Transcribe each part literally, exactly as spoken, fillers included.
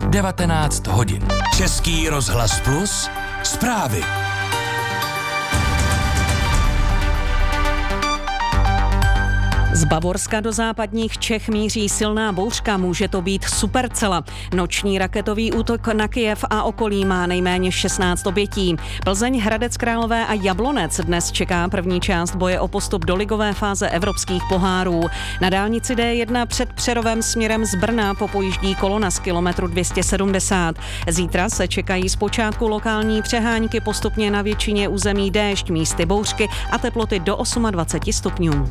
devatenáct hodin. Český rozhlas Plus, zprávy. Z Bavorska do západních Čech míří silná bouřka, může to být supercela. Noční raketový útok na Kyjev a okolí má nejméně šestnáct obětí. Plzeň, Hradec Králové a Jablonec dnes čeká první část boje o postup do ligové fáze evropských pohárů. Na dálnici D jedna před Přerovem směrem z Brna popojíždí kolona z kilometru dvě stě sedmdesát. Zítra se čekají zpočátku lokální přehánky, postupně na většině území déšť, místy bouřky a teploty do dvacet osm stupňů.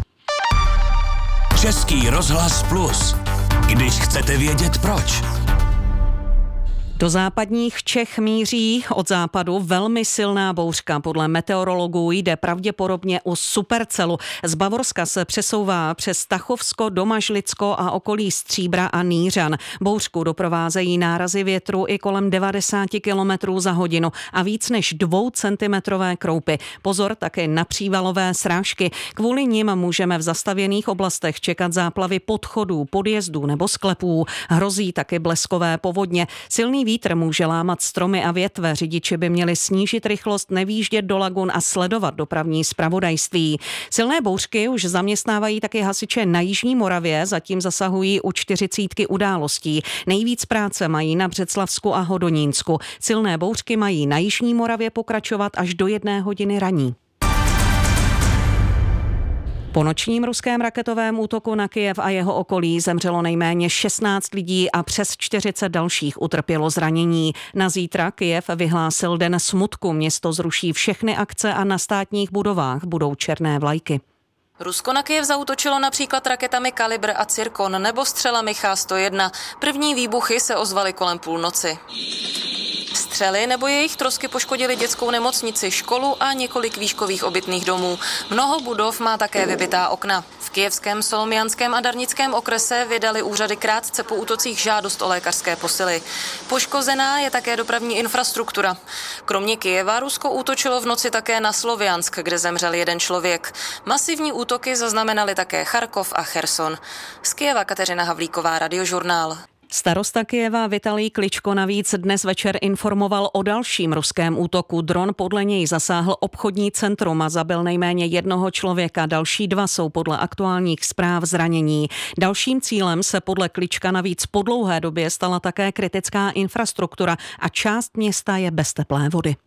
Český rozhlas Plus. Když chcete vědět proč. Do západních Čech míří od západu velmi silná bouřka. Podle meteorologů jde pravděpodobně o supercelu. Z Bavorska se přesouvá přes Tachovsko, Domažlicko a okolí Stříbra a Nýřan. Bouřku doprovázejí nárazy větru i kolem devadesát kilometrů za hodinu a víc než dvoucentimetrové kroupy. Pozor také na přívalové srážky. Kvůli nim můžeme v zastavěných oblastech čekat záplavy podchodů, podjezdů nebo sklepů. Hrozí taky bleskové povodně. Silný vítr může lámat stromy a větve. Řidiči by měli snížit rychlost, nevýjíždět do lagun a sledovat dopravní zpravodajství. Silné bouřky už zaměstnávají taky hasiče na Jižní Moravě, zatím zasahují u čtyřicítky událostí. Nejvíc práce mají na Břeclavsku a Hodonínsku. Silné bouřky mají na Jižní Moravě pokračovat až do jedné hodiny raní. Po nočním ruském raketovém útoku na Kyjev a jeho okolí zemřelo nejméně šestnáct lidí a přes čtyřicet dalších utrpělo zranění. Na zítra Kyjev vyhlásil den smutku. Město zruší všechny akce a na státních budovách budou černé vlajky. Rusko na Kyjev zaútočilo například raketami Kalibr a Cirkon nebo střelami Ch sto jedna. První výbuchy se ozvaly kolem půlnoci. Střely nebo jejich trosky poškodily dětskou nemocnici, školu a několik výškových obytných domů. Mnoho budov má také vybitá okna. V kyjevském, Solomianském a Darnickém okrese vydali úřady krátce po útocích žádost o lékařské posily. Poškozená je také dopravní infrastruktura. Kromě Kyjeva Rusko útočilo v noci také na Sloviansk, kde zemřel jeden člověk. Masivní útoky zaznamenali také Charkov a Cherson. Z Kyjeva Kateřina Havlíková, Radiožurnál. Starosta Kyjeva Vitalij Kličko navíc dnes večer informoval o dalším ruském útoku. Dron podle něj zasáhl obchodní centrum a zabil nejméně jednoho člověka. Další dva jsou podle aktuálních zpráv zranění. Dalším cílem se podle Klička navíc po dlouhé době stala také kritická infrastruktura a část města je bez teplé vody.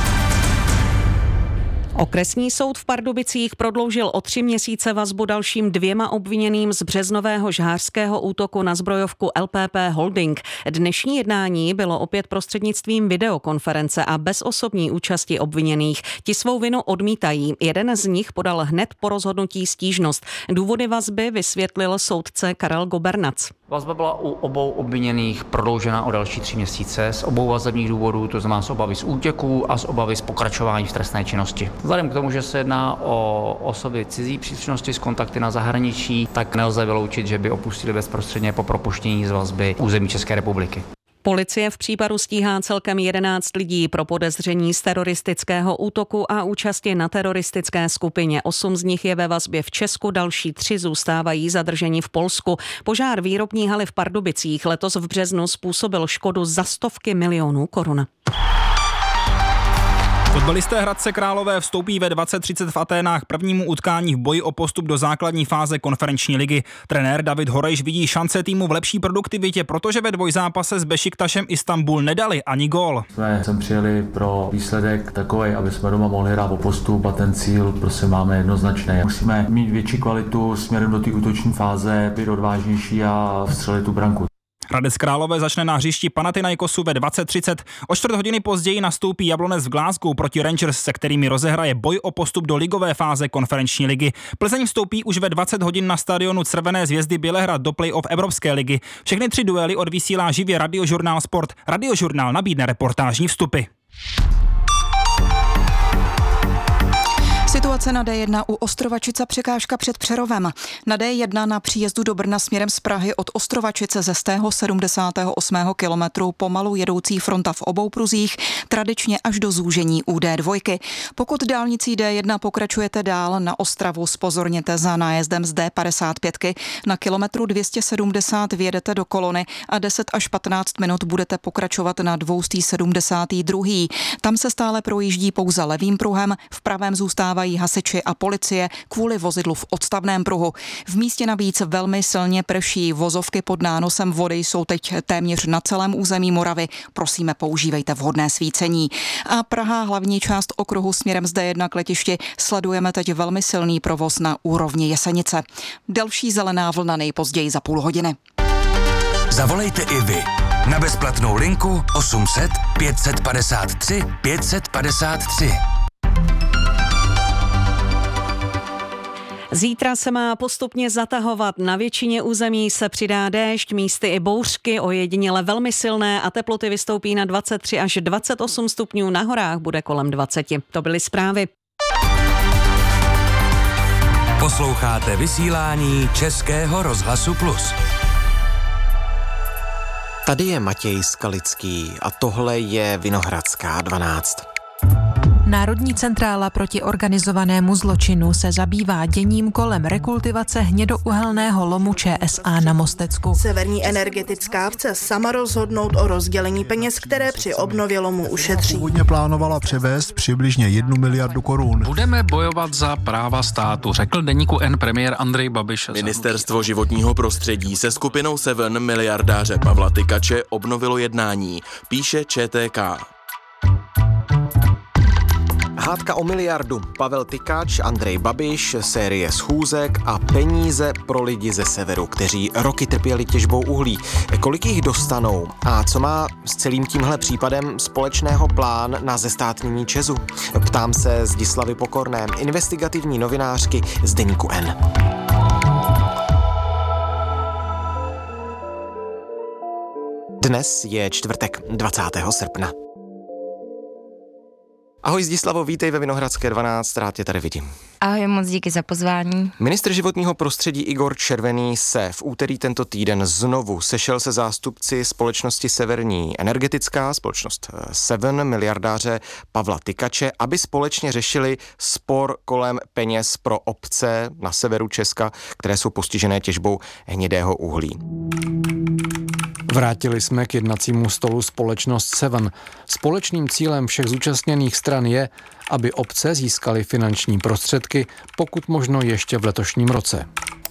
Okresní soud v Pardubicích prodloužil o tři měsíce vazbu dalším dvěma obviněným z březnového žhářského útoku na zbrojovku L P P Holding. Dnešní jednání bylo opět prostřednictvím videokonference a bez osobní účasti obviněných. Ti svou vinu odmítají. Jeden z nich podal hned po rozhodnutí stížnost. Důvody vazby vysvětlil soudce Karel Gobernac. Vazba byla u obou obviněných prodloužena o další tři měsíce z obou vazebních důvodů, to znamená z obavy z útěků a z obavy z pokračování v trestné činnosti. Vzhledem k tomu, že se jedná o osoby cizí příslušnosti s kontakty na zahraničí, tak nelze vyloučit, že by opustili bezprostředně po propuštění z vazby území České republiky. Policie v případu stíhá celkem jedenáct lidí pro podezření z teroristického útoku a účasti na teroristické skupině. Osm z nich je ve vazbě v Česku, další tři zůstávají zadrženi v Polsku. Požár výrobní haly v Pardubicích letos v březnu způsobil škodu za stovky milionů korun. Fotbalisté Hradce Králové vstoupí ve dvacet třicet v Aténách prvnímu utkání v boji o postup do základní fáze konferenční ligy. Trenér David Horejš vidí šance týmu v lepší produktivitě, protože ve dvojzápase s Bešiktašem Istanbul nedali ani gól. Jsme sem přijeli pro výsledek takovej, aby jsme doma mohli hrát o postup a ten cíl prostě máme jednoznačný. Musíme mít větší kvalitu směrem do té útoční fáze, být odvážnější a vstřelit tu branku. Hradec Králové začne na hřišti Panathinaikosu ve dvacet třicet. O čtvrt hodiny později nastoupí Jablonec v Glasgow proti Rangers, se kterými rozehraje boj o postup do ligové fáze konferenční ligy. Plzeň vstoupí už ve dvacet hodin na stadionu Červené Zvězdy Bělehrad do play-off Evropské ligy. Všechny tři duely odvysílá živě Radiožurnál Sport. Radiožurnál nabídne reportážní vstupy. Situace na D jedna u Ostrovačice, překážka před Přerovem. Na D jedna na příjezdu do Brna směrem z Prahy od Ostrovačice ze sto sedmdesátého osmého kilometru pomalu jedoucí fronta v obou pruzích, tradičně až do zúžení u D dva. Pokud dálnicí D jedna pokračujete dál na Ostravu, zpozorněte za nájezdem z D padesát pět. Na kilometru dvě stě sedmdesát vjedete do kolony a deset až patnáct minut budete pokračovat na dvě stě sedmdesát dva. Tam se stále projíždí pouze levým pruhem, v pravém zůstávají hasiči a policie kvůli vozidlu v odstavném pruhu. V místě navíc velmi silně prší, vozovky pod nánosem vody jsou teď téměř na celém území Moravy. Prosíme, používejte vhodné svícení. A Praha, hlavní část okruhu směrem z D jedna k letišti, sledujeme teď velmi silný provoz na úrovni Jesenice. Další zelená vlna nejpozději za půl hodiny. Zavolejte i vy na bezplatnou linku osm set pět set padesát tři pět set padesát tři. Zítra se má postupně zatahovat. Na většině území se přidá déšť, místy i bouřky, ojediněle velmi silné a teploty vystoupí na dvacet tři až dvacet osm stupňů, na horách bude kolem dvacet. To byly zprávy. Posloucháte vysílání Českého rozhlasu Plus. Tady je Matěj Skalický a tohle je Vinohradská dvanáct. Národní centrála proti organizovanému zločinu se zabývá děním kolem rekultivace hnědouhelného lomu ČSA na Mostecku. Severní energetická chce sama rozhodnout o rozdělení peněz, které při obnově lomu ušetří. Původně plánovala převést přibližně jednu miliardu korun. Budeme bojovat za práva státu, řekl deníku N premiér Andrej Babiš. Ministerstvo životního prostředí se skupinou Seven miliardáře Pavla Tykače obnovilo jednání, píše ČTK. Hádka o miliardu. Pavel Tykač, Andrej Babiš, série schůzek a peníze pro lidi ze severu, kteří roky trpěli těžbou uhlí. Kolik jich dostanou? A co má s celým tímhle případem společného plán na zestátnění ČEZu? Ptám se Zdislavy Pokorné, investigativní novinářky z deníku N. Dnes je čtvrtek, dvacátého srpna. Ahoj Zdislavo, vítej ve Vinohradské dvanáct, rád tě tady vidím. Ahoj, moc díky za pozvání. Ministr životního prostředí Igor Červený se v úterý tento týden znovu sešel se zástupci společnosti Severní energetická, společnost Seven, miliardáře Pavla Tykače, aby společně řešili spor kolem peněz pro obce na severu Česka, které jsou postižené těžbou hnědého uhlí. Vrátili jsme k jednacímu stolu společnost Seven. Společným cílem všech zúčastněných stran je, aby obce získaly finanční prostředky, pokud možno ještě v letošním roce.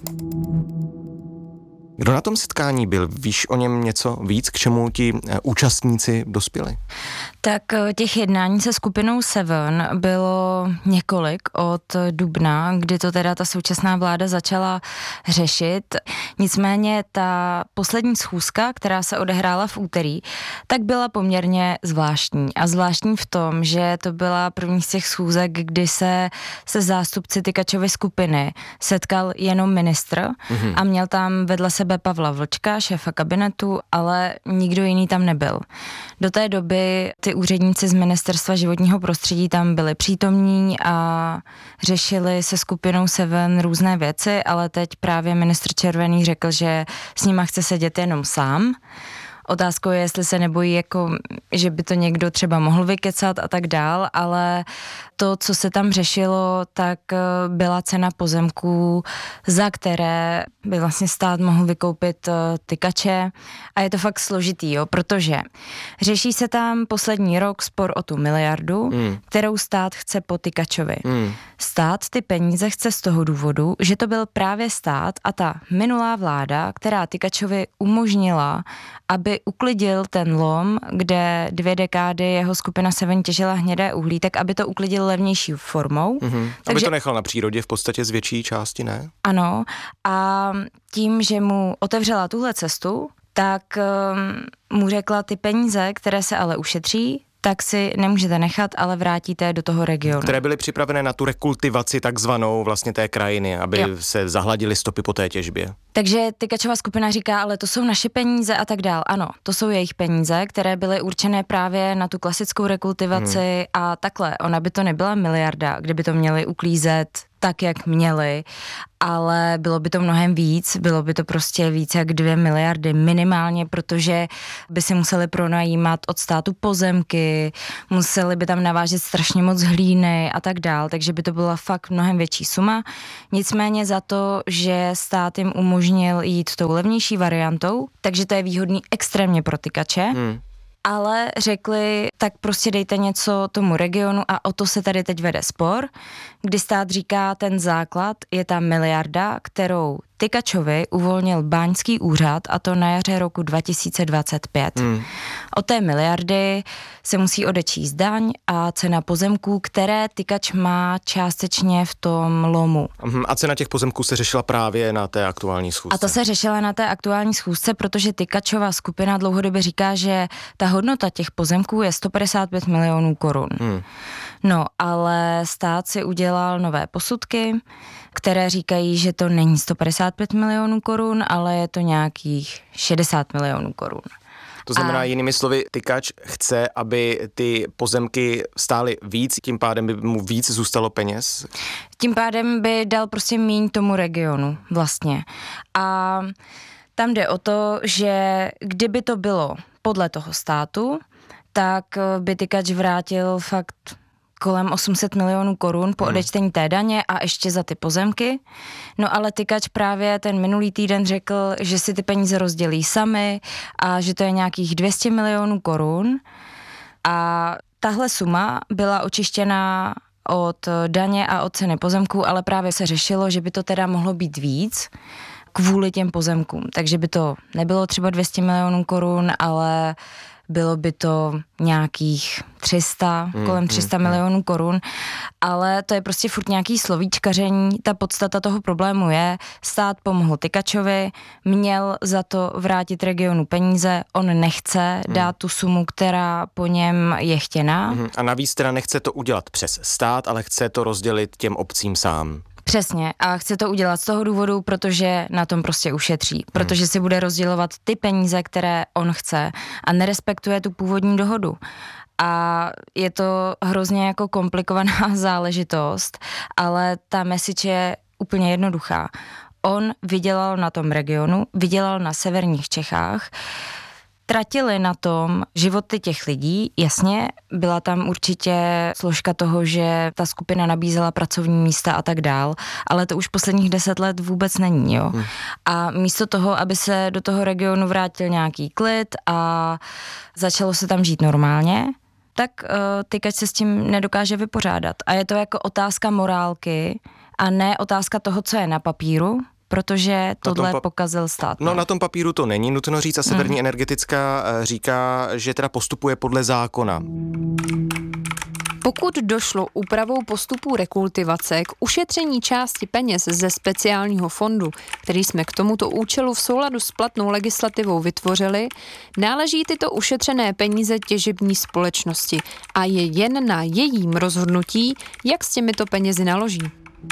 Kdo na tom setkání byl? Víš o něm něco víc, k čemu ti účastníci dospěli? Tak těch jednání se skupinou Seven bylo několik od dubna, kdy to teda ta současná vláda začala řešit. Nicméně ta poslední schůzka, která se odehrála v úterý, tak byla poměrně zvláštní. A zvláštní v tom, že to byla první z těch schůzek, kdy se se zástupci Tykačovy skupiny setkal jenom ministr mm-hmm. a měl tam vedle sebe Pavla Vlčka, šéfa kabinetu, ale nikdo jiný tam nebyl. Do té doby ty úředníci z Ministerstva životního prostředí tam byli přítomní a řešili se skupinou Seven různé věci, ale teď právě ministr Červený řekl, že s nima chce sedět jenom sám. Otázkou je, jestli se nebojí, jako, že by to někdo třeba mohl vykecat a tak dál, ale to, co se tam řešilo, tak byla cena pozemků, za které by vlastně stát mohl vykoupit Tykače a je to fakt složitý, jo, protože řeší se tam poslední rok spor o tu miliardu, mm. kterou stát chce po Tykačovi. Mm. Stát ty peníze chce z toho důvodu, že to byl právě stát a ta minulá vláda, která Tykačovi umožnila, aby uklidil ten lom, kde dvě dekády jeho skupina Seven těžila hnědé uhlí, tak aby to uklidil levnější formou. Mm-hmm. Takže, aby to nechal na přírodě v podstatě z větší části, ne? Ano. A tím, že mu otevřela tuhle cestu, tak um, mu řekla ty peníze, které se ale ušetří, tak si nemůžete nechat, ale vrátíte je do toho regionu. Které byly připravené na tu rekultivaci takzvanou vlastně té krajiny, aby jo. se zahladily stopy po té těžbě. Takže Tykačova skupina říká, ale to jsou naše peníze a tak dál. Ano, to jsou jejich peníze, které byly určené právě na tu klasickou rekultivaci hmm. a takhle. Ona by to nebyla miliarda, kde by to měli uklízet tak, jak měli, ale bylo by to mnohem víc, bylo by to prostě víc jak dvě miliardy minimálně, protože by si museli pronajímat od státu pozemky, museli by tam navážet strašně moc hlíny a tak dál, takže by to byla fakt mnohem větší suma. Nicméně za to, že stát jim umožnil jít tou levnější variantou, takže to je výhodný extrémně pro tykače, hmm. ale řekli, tak prostě dejte něco tomu regionu a o to se tady teď vede spor, kdy stát říká, ten základ je ta miliarda, kterou Tykačovi uvolnil báňský úřad a to na jaře roku dva tisíce dvacet pět. Hmm. Od té miliardy se musí odečíst daň a cena pozemků, které Tykač má částečně v tom lomu. A cena těch pozemků se řešila právě na té aktuální schůzce. A to se řešila na té aktuální schůzce, protože Tykačova skupina dlouhodobě říká, že ta hodnota těch pozemků je sto padesát pět milionů korun. Hmm. No, ale stát si udělal nové posudky, které říkají, že to není sto padesát pět milionů korun, ale je to nějakých šedesát milionů korun. To znamená, a... jinými slovy, Tykač chce, aby ty pozemky stály víc, tím pádem by mu víc zůstalo peněz? Tím pádem by dal prostě míň tomu regionu vlastně. A tam jde o to, že kdyby to bylo podle toho státu, tak by Tykač vrátil fakt kolem osm set milionů korun po odečtení té daně a ještě za ty pozemky. No ale Tykač právě ten minulý týden řekl, že si ty peníze rozdělí sami a že to je nějakých dvě stě milionů korun. A tahle suma byla očištěná od daně a od ceny pozemků, ale právě se řešilo, že by to teda mohlo být víc kvůli těm pozemkům. Takže by to nebylo třeba dvě stě milionů korun, ale bylo by to nějakých tři sta, hmm, kolem tři sta hmm, milionů korun, ale to je prostě furt nějaký slovíčkaření. Ta podstata toho problému je, stát pomohl Tykačovi, měl za to vrátit regionu peníze, on nechce hmm. dát tu sumu, která po něm je chtěná. Hmm. A navíc teda nechce to udělat přes stát, ale chce to rozdělit těm obcím sám. Přesně a chce to udělat z toho důvodu, protože na tom prostě ušetří, protože si bude rozdělovat ty peníze, které on chce a nerespektuje tu původní dohodu. A je to hrozně jako komplikovaná záležitost, ale ta message je úplně jednoduchá. On vydělal na tom regionu, vydělal na severních Čechách, tratili na tom životy těch lidí, jasně, byla tam určitě složka toho, že ta skupina nabízela pracovní místa a tak dál, ale to už posledních deset let vůbec není, jo. Hmm. A místo toho, aby se do toho regionu vrátil nějaký klid a začalo se tam žít normálně, tak uh, Tykač se s tím nedokáže vypořádat. A je to jako otázka morálky a ne otázka toho, co je na papíru, protože tohle pa- pokazil stát. No na tom papíru to není nutno říct a Severní hmm. energetická říká, že teda postupuje podle zákona. Pokud došlo úpravou postupů rekultivace k ušetření části peněz ze speciálního fondu, který jsme k tomuto účelu v souladu s platnou legislativou vytvořili, náleží tyto ušetřené peníze těžební společnosti a je jen na jejím rozhodnutí, jak s těmito penězi naloží.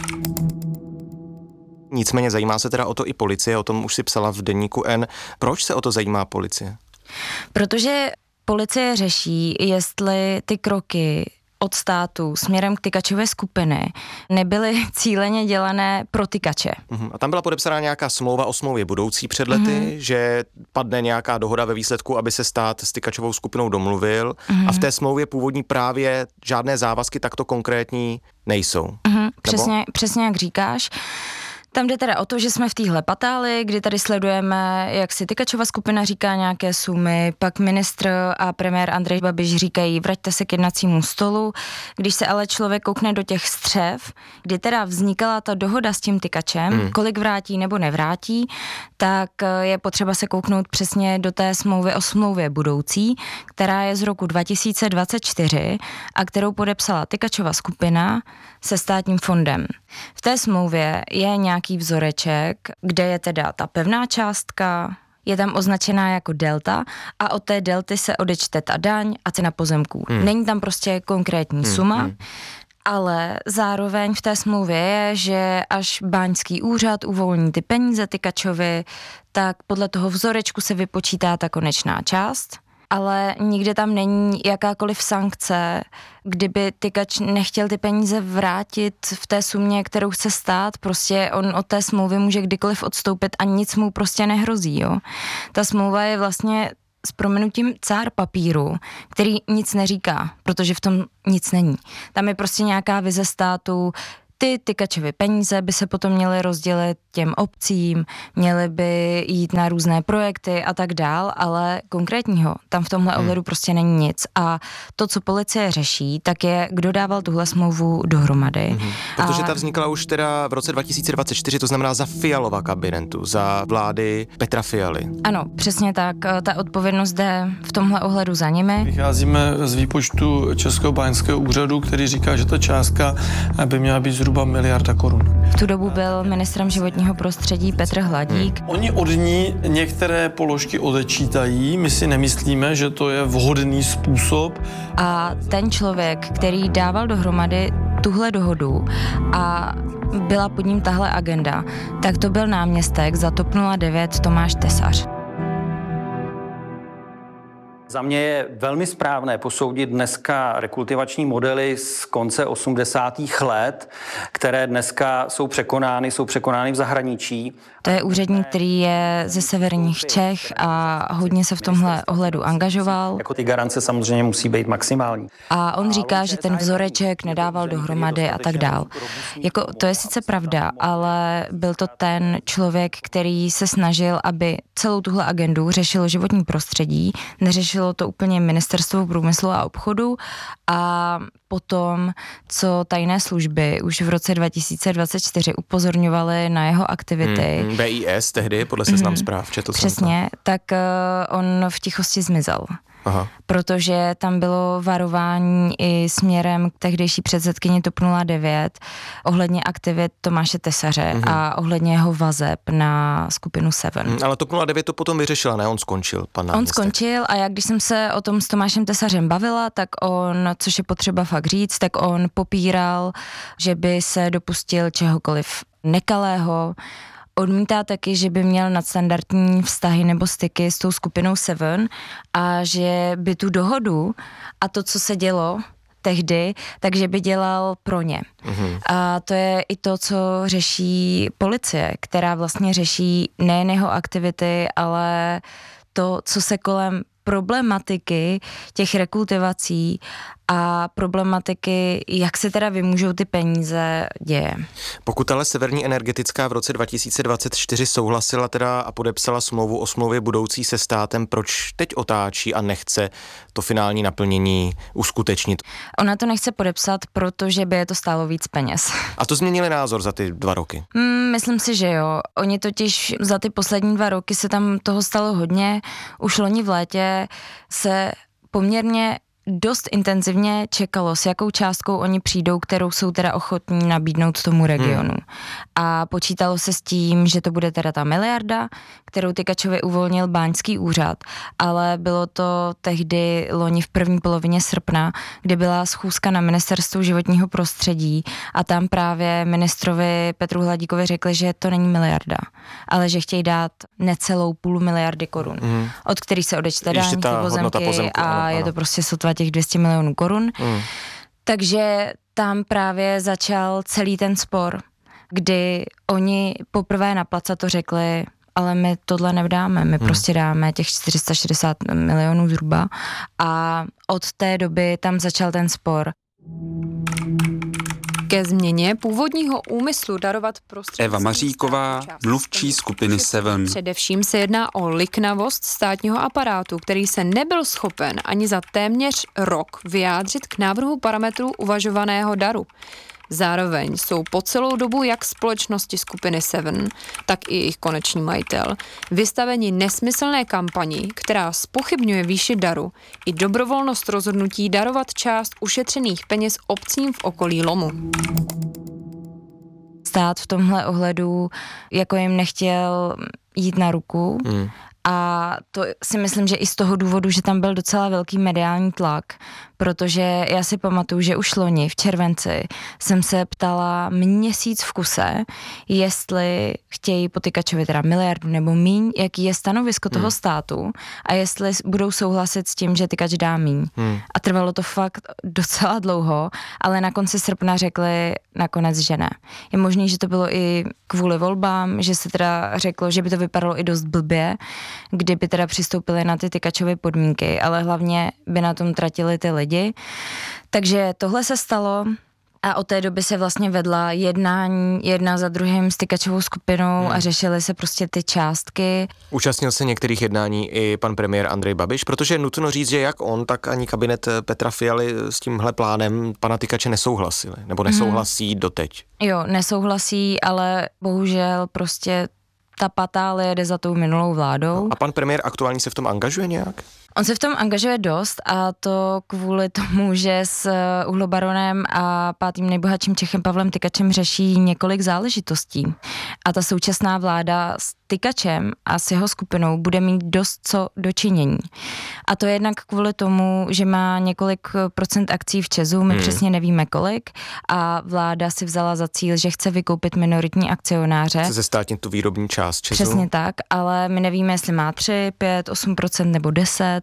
Nicméně zajímá se teda o to i policie, o tom už si psala v deníku N. Proč se o to zajímá policie? Protože policie řeší, jestli ty kroky od státu směrem k Tykačové skupiny nebyly cíleně dělané pro Tykače. Uhum. A tam byla podepsána nějaká smlouva o smlouvě budoucí před lety, uhum. že padne nějaká dohoda ve výsledku, aby se stát s Tykačovou skupinou domluvil uhum. a v té smlouvě původní právě žádné závazky takto konkrétní nejsou. Uhum. Přesně, přesně jak říkáš. Tam jde teda o to, že jsme v téhle patáli, kdy tady sledujeme, jak si Tykačova skupina říká nějaké sumy, pak ministr a premiér Andrej Babiš říkají, vraťte se k jednacímu stolu. Když se ale člověk koukne do těch střev, kdy teda vznikala ta dohoda s tím Tykačem, hmm. kolik vrátí nebo nevrátí, tak je potřeba se kouknout přesně do té smlouvy o smlouvě budoucí, která je z roku dva tisíce dvacet čtyři a kterou podepsala Tykačova skupina se státním fondem. V té smlouvě je nějaký vzoreček, kde je teda ta pevná částka, je tam označená jako delta a od té delty se odečte ta daň a cena pozemků. Hmm. Není tam prostě konkrétní hmm. suma, hmm. ale zároveň v té smlouvě je, že až báňský úřad uvolní ty peníze Tykačovi, tak podle toho vzorečku se vypočítá ta konečná část, ale nikde tam není jakákoliv sankce, kdyby Tykač nechtěl ty peníze vrátit v té sumě, kterou chce stát, prostě on od té smlouvy může kdykoliv odstoupit a nic mu prostě nehrozí, jo. Ta smlouva je vlastně s prominutím cár papíru, který nic neříká, protože v tom nic není. Tam je prostě nějaká vize státu, ty Tykačovy peníze by se potom měly rozdělit těm obcím, měly by jít na různé projekty a tak dál, ale konkrétního tam v tomhle hmm. ohledu prostě není nic. A to, co policie řeší, tak je, kdo dával tuhle smlouvu dohromady. Hmm. Protože a... ta vznikla už teda v roce dva tisíce dvacet čtyři, to znamená za Fialova kabinetu, za vlády Petra Fialy. Ano, přesně tak. Ta odpovědnost jde v tomhle ohledu za nimi. Vycházíme z výpočtu Českého báňského úřadu, který říká, že ta částka by měla být zhruba miliarda korun. V tu dobu byl ministrem životního prostředí Petr Hladík. Hmm. Oni od ní některé položky odečítají, my si nemyslíme, že to je vhodný způsob. A ten člověk, který dával dohromady tuhle dohodu a byla pod ním tahle agenda, tak to byl náměstek za TOP nula devět Tomáš Tesař. Za mě je velmi správné posoudit dneska rekultivační modely z konce osmdesátých let, které dneska jsou překonány, jsou překonány v zahraničí. To je úředník, který je ze severních Čech a hodně se v tomhle ohledu angažoval. Jako ty garance samozřejmě musí být maximální. A on říká, že ten vzoreček nedával dohromady a tak dál. Jako, to je sice pravda, ale byl to ten člověk, který se snažil, aby celou tuhle agendu řešilo životní prostředí, neřešilo to úplně ministerstvo průmyslu a obchodu a potom, co tajné služby už v roce dva tisíce dvacet čtyři upozorňovaly na jeho aktivity. Hmm, B I S tehdy, podle seznam hmm, zpráv, četl jsem to. Přesně, tak uh, on v tichosti zmizel. Aha. Protože tam bylo varování i směrem k tehdejší předsedkyni TOP nula devět ohledně aktivit Tomáše Tesaře mm-hmm. a ohledně jeho vazeb na skupinu Seven. Mm, ale TOP nula devět to potom vyřešila, ne? On skončil, pan náměstek. On skončil a já, když jsem se o tom s Tomášem Tesařem bavila, tak on, což je potřeba fakt říct, tak on popíral, že by se dopustil čehokoliv nekalého. Odmítá taky, že by měl nadstandardní vztahy nebo styky s tou skupinou Seven a že by tu dohodu a to, co se dělo tehdy, takže by dělal pro ně. Mm-hmm. A to je i to, co řeší policie, která vlastně řeší nejen jeho aktivity, ale to, co se kolem problematiky těch rekultivací a problematiky, jak se teda vymůžou ty peníze, děje. Pokud ale Severní energetická v roce dva tisíce dvacet čtyři souhlasila teda a podepsala smlouvu o smlouvě budoucí se státem, proč teď otáčí a nechce to finální naplnění uskutečnit? Ona to nechce podepsat, protože by je to stálo víc peněz. A to změnili názor za ty dva roky? Hmm, myslím si, že jo. Oni totiž za ty poslední dva roky se tam toho stalo hodně. Už loni v létě se poměrně dost intenzivně čekalo, s jakou částkou oni přijdou, kterou jsou teda ochotní nabídnout tomu regionu. Hmm. A počítalo se s tím, že to bude teda ta miliarda, kterou Tykačovi uvolnil báňský úřad, ale bylo to tehdy loni v první polovině srpna, kdy byla schůzka na ministerstvu životního prostředí a tam právě ministrovi Petru Hladíkovi řekli, že to není miliarda, ale že chtějí dát necelou půl miliardy korun, hmm. od kterých se odečte daň, ty pozemky pozemku, a ano, ano. Je to prostě sotva těch dvě stě milionů korun. Mm. Takže tam právě začal celý ten spor, kdy oni poprvé na placa to řekli, ale my tohle nevdáme, my mm. prostě dáme těch čtyři sta šedesát milionů zhruba a od té doby tam začal ten spor. Ke změně původního úmyslu darovat prostředky. Eva Maříková, mluvčí skupiny Seven. Především se jedná o liknavost státního aparátu, který se nebyl schopen ani za téměř rok vyjádřit k návrhu parametrů uvažovaného daru. Zároveň jsou po celou dobu jak společnosti skupiny Seven, tak i jejich konečný majitel vystaveni nesmyslné kampani, která zpochybňuje výši daru i dobrovolnost rozhodnutí darovat část ušetřených peněz obcím v okolí lomu. Stát v tomhle ohledu jako jim nechtěl jít na ruku, hmm. A to si myslím, že i z toho důvodu, že tam byl docela velký mediální tlak, protože já si pamatuju, že už loni v červenci jsem se ptala měsíc v kuse, jestli chtějí po Tykačovi teda miliardu nebo míň, jaký je stanovisko toho hmm. státu a jestli budou souhlasit s tím, že Tykač dá míň. Hmm. A trvalo to fakt docela dlouho, ale na konci srpna řekli nakonec, že ne. Je možný, že to bylo i kvůli volbám, že se teda řeklo, že by to vypadalo i dost blbě, kdyby teda přistoupili na ty Tykačovy podmínky, ale hlavně by na tom tratili ty lidi. Takže tohle se stalo a od té doby se vlastně vedla jednání jedna za druhým s Tykačovou skupinou hmm. a řešily se prostě ty částky. Účastnil se některých jednání i pan premiér Andrej Babiš, protože nutno říct, že jak on, tak ani kabinet Petra Fialy s tímhle plánem pana Tykače nesouhlasili, nebo nesouhlasí hmm. doteď. Jo, nesouhlasí, ale bohužel prostě ta patálie jde za tou minulou vládou. No, a pan premiér aktuálně se v tom angažuje nějak? On se v tom angažuje dost a to kvůli tomu, že s uhlobaronem a pátým nejbohatším Čechem Pavlem Tykačem řeší několik záležitostí. A ta současná vláda s Tykačem a s jeho skupinou bude mít dost co dočinění. A to jednak kvůli tomu, že má několik procent akcí v ČEZu, my hmm. přesně nevíme kolik, a vláda si vzala za cíl, že chce vykoupit minoritní akcionáře. Chce zestátnit tu výrobní část ČEZu. Přesně tak, ale my nevíme, jestli má tři, pět, osm procent nebo deset.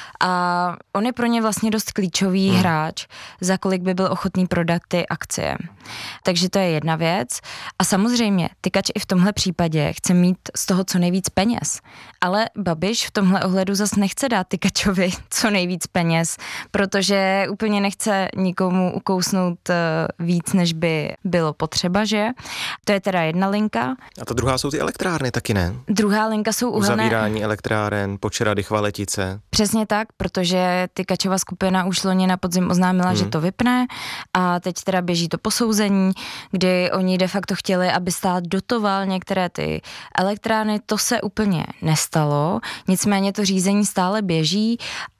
A on je pro ně vlastně dost klíčový hmm. hráč, za kolik by byl ochotný prodat ty akcie. Takže to je jedna věc. A samozřejmě Tykač i v tomhle případě chce mít z toho co nejvíc peněz. Ale Babiš v tomhle ohledu zas nechce dát Tykačovi co nejvíc peněz, protože úplně nechce nikomu ukousnout víc, než by bylo potřeba, že? To je teda jedna linka. A ta druhá jsou ty elektrárny taky, ne? Druhá linka jsou uhelné... Uzavírání elektráren, Počerady, Chvaletice. Přesně tak, protože Tykačova skupina už loni na podzim oznámila, hmm. že to vypne a teď teda běží to posouzení, kdy oni de facto chtěli, aby stát dotoval některé ty elektrárny. To se úplně nestalo, nicméně to řízení stále běží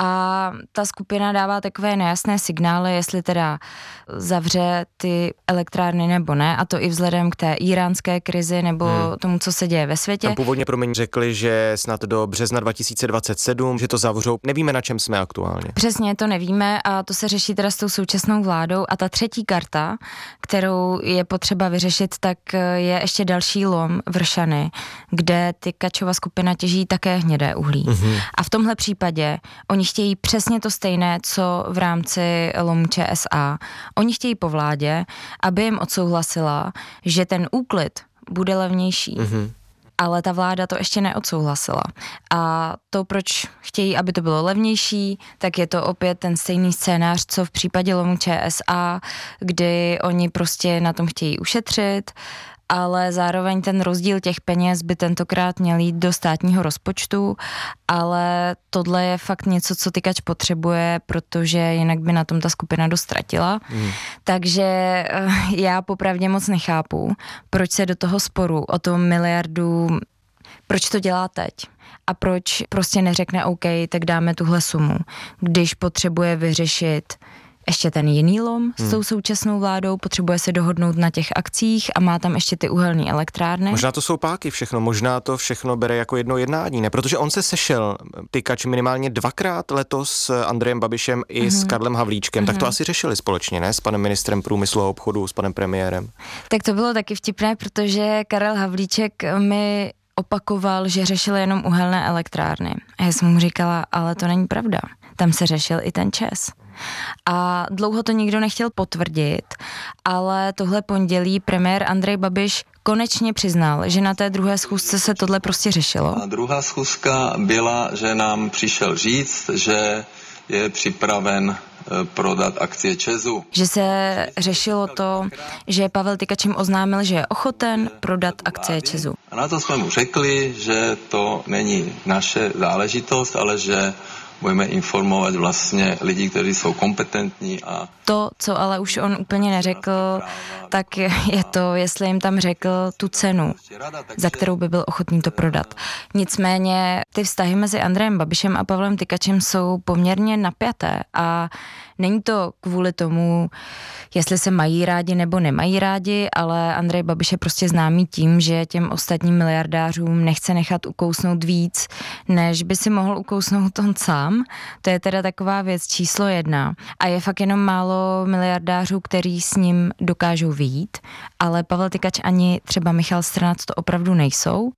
a ta skupina dává takové nejasné signály, jestli teda zavře ty elektrárny nebo ne, a to i vzhledem k té iránské krizi nebo hmm. tomu, co se děje ve světě. Tam původně promiň řekli, že snad do března dva tisíce dvacet sedm, že to zavřou. Nevíme, na čem jsme aktuálně. Přesně, to nevíme a to se řeší teda s tou současnou vládou. A ta třetí karta, kterou je potřeba vyřešit, tak je ještě další lom Vršany, kde Tykačova skupina těží také hnědé uhlí. Mm-hmm. A v tomhle případě oni chtějí přesně to stejné, co v rámci lomu ČSA. Oni chtějí po vládě, aby jim odsouhlasila, že ten úklid bude levnější. Mm-hmm. Ale ta vláda to ještě neodsouhlasila. A to, proč chtějí, aby to bylo levnější, tak je to opět ten stejný scénář, co v případě lomu ČSA, kdy oni prostě na tom chtějí ušetřit, ale zároveň ten rozdíl těch peněz by tentokrát měl jít do státního rozpočtu, ale tohle je fakt něco, co Tykač potřebuje, protože jinak by na tom ta skupina dost ztratila. Mm. Takže já popravdě moc nechápu, proč se do toho sporu o tom miliardu, proč to dělá teď a proč prostě neřekne OK, tak dáme tuhle sumu, když potřebuje vyřešit ještě ten jiný lom s tou současnou vládou, potřebuje se dohodnout na těch akcích a má tam ještě ty uhelné elektrárny. Možná to jsou páky všechno, možná to všechno bere jako jedno jednání, ne? Protože on se sešel, Tykač, minimálně dvakrát letos s Andrejem Babišem i mm-hmm. s Karlem Havlíčkem, mm-hmm. tak to asi řešili společně, ne? S panem ministrem průmyslu a obchodu, s panem premiérem. Tak to bylo taky vtipné, protože Karel Havlíček mi opakoval, že řešil jenom uhelné elektrárny. A já jsem mu říkala, ale to není pravda. Tam se řešil i ten ČEZ. A dlouho to nikdo nechtěl potvrdit, ale tohle pondělí premiér Andrej Babiš konečně přiznal, že na té druhé schůzce se tohle prostě řešilo. A druhá schůzka byla, že nám přišel říct, že je připraven prodat akcie ČEZu. Že se řešilo to, že Pavel Tykač jim oznámil, že je ochoten prodat akcie ČEZu. A na to jsme mu řekli, že to není naše záležitost, ale že budeme informovat vlastně lidi, kteří jsou kompetentní. A to, co ale už on úplně neřekl, tak je to, jestli jim tam řekl tu cenu, za kterou by byl ochotný to prodat. Nicméně ty vztahy mezi Andrejem Babišem a Pavlem Tykačem jsou poměrně napjaté a Není to kvůli tomu, jestli se mají rádi nebo nemají rádi, ale Andrej Babiš je prostě známý tím, že těm ostatním miliardářům nechce nechat ukousnout víc, než by si mohl ukousnout on sám. To je teda taková věc číslo jedna. A je fakt jenom málo miliardářů, který s ním dokážou vyjít, ale Pavel Tykač ani třeba Michal Strnad to opravdu nejsou.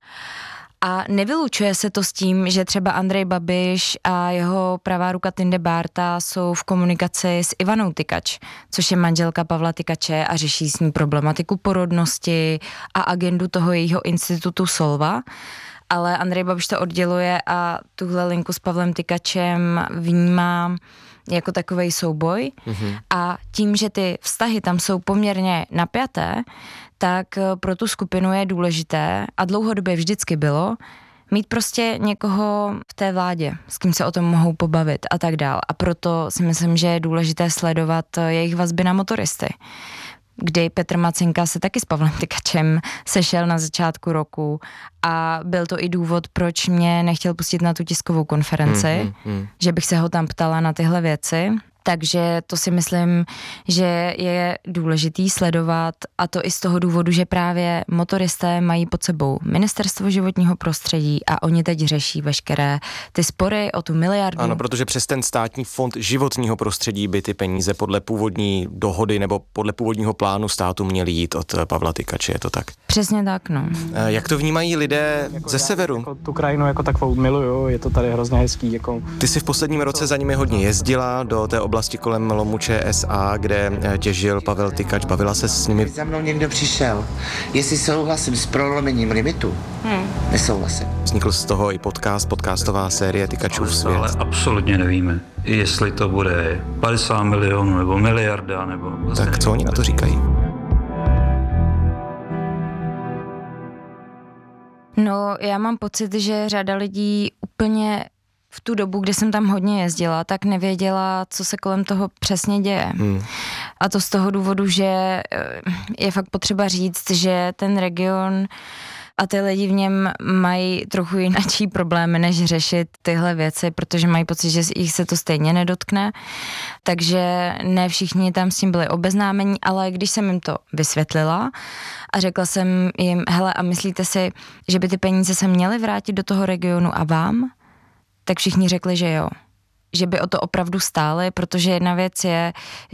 A nevylučuje se to s tím, že třeba Andrej Babiš a jeho pravá ruka Tinde Bárta jsou v komunikaci s Ivanou Tykač, což je manželka Pavla Tykače a řeší s ní problematiku porodnosti a agendu toho jejího institutu Solva. Ale Andrej Babiš to odděluje a tuhle linku s Pavlem Tykačem vnímá jako takovej souboj. Mm-hmm. A tím, že ty vztahy tam jsou poměrně napjaté, tak pro tu skupinu je důležité a dlouhodobě vždycky bylo mít prostě někoho v té vládě, s kým se o tom mohou pobavit a tak dál. A proto si myslím, že je důležité sledovat jejich vazby na motoristy, kdy Petr Macinka se taky s Pavlem Tykačem sešel na začátku roku a byl to i důvod, proč mě nechtěl pustit na tu tiskovou konferenci, mm, mm, mm. že bych se ho tam ptala na tyhle věci. Takže to si myslím, že je důležitý sledovat a to i z toho důvodu, že právě motoristé mají pod sebou Ministerstvo životního prostředí a oni teď řeší veškeré ty spory o tu miliardu. Ano, protože přes ten státní fond životního prostředí by ty peníze podle původní dohody nebo podle původního plánu státu měly jít od Pavla Tykače, je to tak? Přesně tak, no. Jak to vnímají lidé jako ze severu? Jako tu krajinu jako takovou miluju, je to tady hrozně hezký. Jako... Ty jsi v posledním roce za nimi hodně jezdila do té oblasti kolem lomu Č S A, kde těžil Pavel Tykač, bavila se s nimi. Za mnou někdo přišel, jestli souhlasím s prolomením limitu, hmm. nesouhlasím. Vznikl z toho i podcast, podcastová série Tykačův svět. Ale absolutně nevíme, jestli to bude padesát milionů nebo miliarda, nebo... Vlastně tak co oni na to říkají? No, já mám pocit, že řada lidí úplně v tu dobu, kdy jsem tam hodně jezdila, tak nevěděla, co se kolem toho přesně děje. Hmm. A to z toho důvodu, že je fakt potřeba říct, že ten region a ty lidi v něm mají trochu jináčí problémy, než řešit tyhle věci, protože mají pocit, že jich se to stejně nedotkne. Takže ne všichni tam s tím byli obeznámeni, ale když jsem jim to vysvětlila a řekla jsem jim, hele, a myslíte si, že by ty peníze se měly vrátit do toho regionu a vám? Tak všichni řekli, že jo. Že by o to opravdu stáli, protože jedna věc je,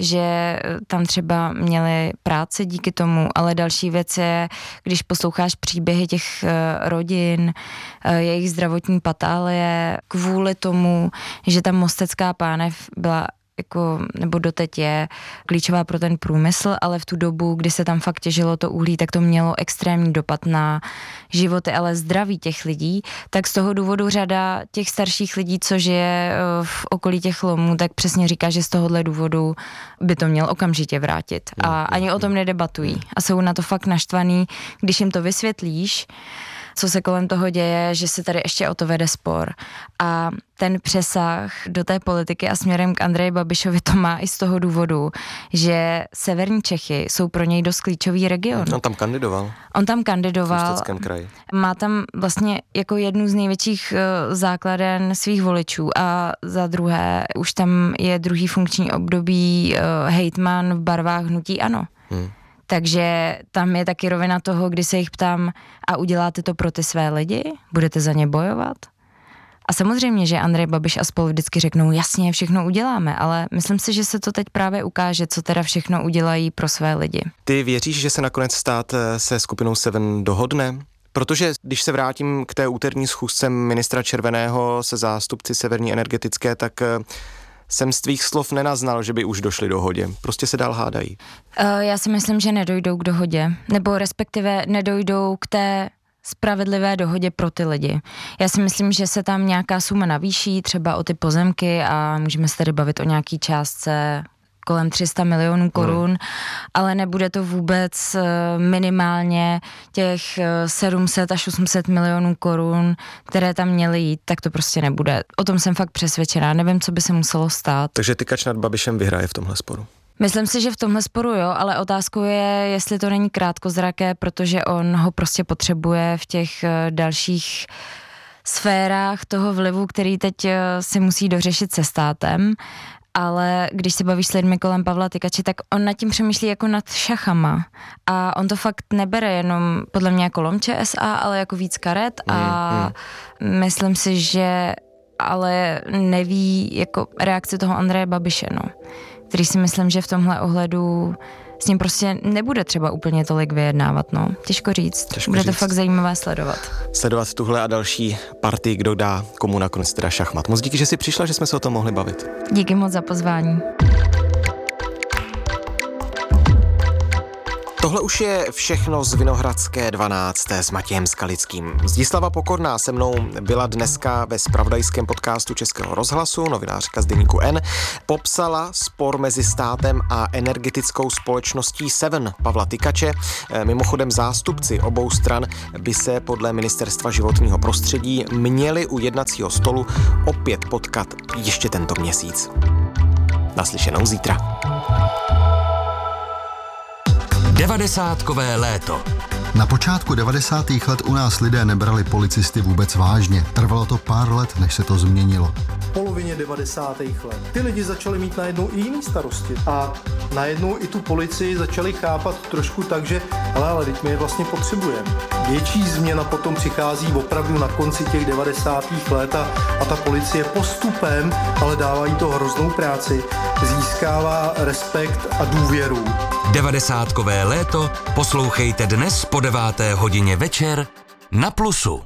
že tam třeba měli práci díky tomu, ale další věc je, když posloucháš příběhy těch rodin, jejich zdravotní patálie, kvůli tomu, že ta Mostecká pánev byla jako, nebo doteď je klíčová pro ten průmysl, ale v tu dobu, kdy se tam fakt těžilo to uhlí, tak to mělo extrémní dopad na životy, ale zdraví těch lidí, tak z toho důvodu řada těch starších lidí, co žije v okolí těch lomů, tak přesně říká, že z tohohle důvodu by to měl okamžitě vrátit. A ani o tom nedebatují. A jsou na to fakt naštvaný, když jim to vysvětlíš, co se kolem toho děje, že se tady ještě o to vede spor. A ten přesah do té politiky a směrem k Andreji Babišovi to má i z toho důvodu, že severní Čechy jsou pro něj dost klíčový region. On tam kandidoval. On tam kandidoval. V Ústeckém kraji. Má tam vlastně jako jednu z největších uh, základen svých voličů a za druhé už tam je druhý funkční období uh, hejtman v barvách hnutí ANO. Hmm. Takže tam je taky rovina toho, kdy se jich ptám, a uděláte to pro ty své lidi? Budete za ně bojovat? A samozřejmě, že Andrej Babiš a spolu vždycky řeknou, jasně, všechno uděláme, ale myslím si, že se to teď právě ukáže, co teda všechno udělají pro své lidi. Ty věříš, že se nakonec stát se skupinou Seven dohodne? Protože když se vrátím k té úterní schůzce ministra Červeného se zástupci Severní energetické, tak jsem z tvých slov nenaznal, že by už došli dohodě. Prostě se dál hádají. Já si myslím, že nedojdou k dohodě. Nebo respektive nedojdou k té spravedlivé dohodě pro ty lidi. Já si myslím, že se tam nějaká suma navýší, třeba o ty pozemky a můžeme se tady bavit o nějaký částce kolem tři sta milionů korun, hmm. ale nebude to vůbec minimálně těch sedm set až osm set milionů korun, které tam měly jít, tak to prostě nebude. O tom jsem fakt přesvědčená, nevím, co by se muselo stát. Takže Tykač nad Babišem vyhraje v tomhle sporu? Myslím si, že v tomhle sporu jo, ale otázkou je, jestli to není krátkozraké, protože on ho prostě potřebuje v těch dalších sférách toho vlivu, který teď si musí dořešit se státem. ale když se bavíš s lidmi kolem Pavla Tykače, tak on nad tím přemýšlí jako nad šachama a on to fakt nebere jenom podle mě jako lom Č S A, ale jako víc karet a mm, mm. myslím si, že ale neví jako reakci toho Andreje Babiše, no, který si myslím, že v tomhle ohledu s ním prostě nebude třeba úplně tolik vyjednávat, no. Těžko říct. Těžko Bude říct. To fakt zajímavé sledovat. Sledovat tuhle a další partii, kdo dá komu nakonec teda šachmat. Moc díky, že jsi přišla, že jsme se o tom mohli bavit. Díky moc za pozvání. Tohle už je všechno z Vinohradské dvanácté s Matějem Skalickým. Zdislava Pokorná se mnou byla dneska ve zpravodajském podcastu Českého rozhlasu, novinářka z deníku N. Popsala spor mezi státem a energetickou společností Seven Pavla Tykače. Mimochodem zástupci obou stran by se podle Ministerstva životního prostředí měli u jednacího stolu opět potkat ještě tento měsíc. Naslyšenou zítra. Devadesátkové léto. Na počátku devadesátých let u nás lidé nebrali policisty vůbec vážně. Trvalo to pár let, než se to změnilo. V polovině devadesátých let ty lidi začali mít najednou i jiný starosti a najednou i tu policii začali chápat trošku tak, že hele, ale teď my je vlastně potřebujeme. Větší změna potom přichází opravdu na konci těch devadesátých let a, a ta policie postupem, ale dává jí to hroznou práci, získává respekt a důvěru. Devadesátkové léto poslouchejte dnes po deváté hodině večer na Plusu.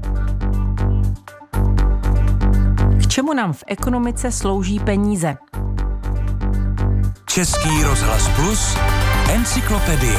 K čemu nám v ekonomice slouží peníze? Český rozhlas Plus, encyklopedie.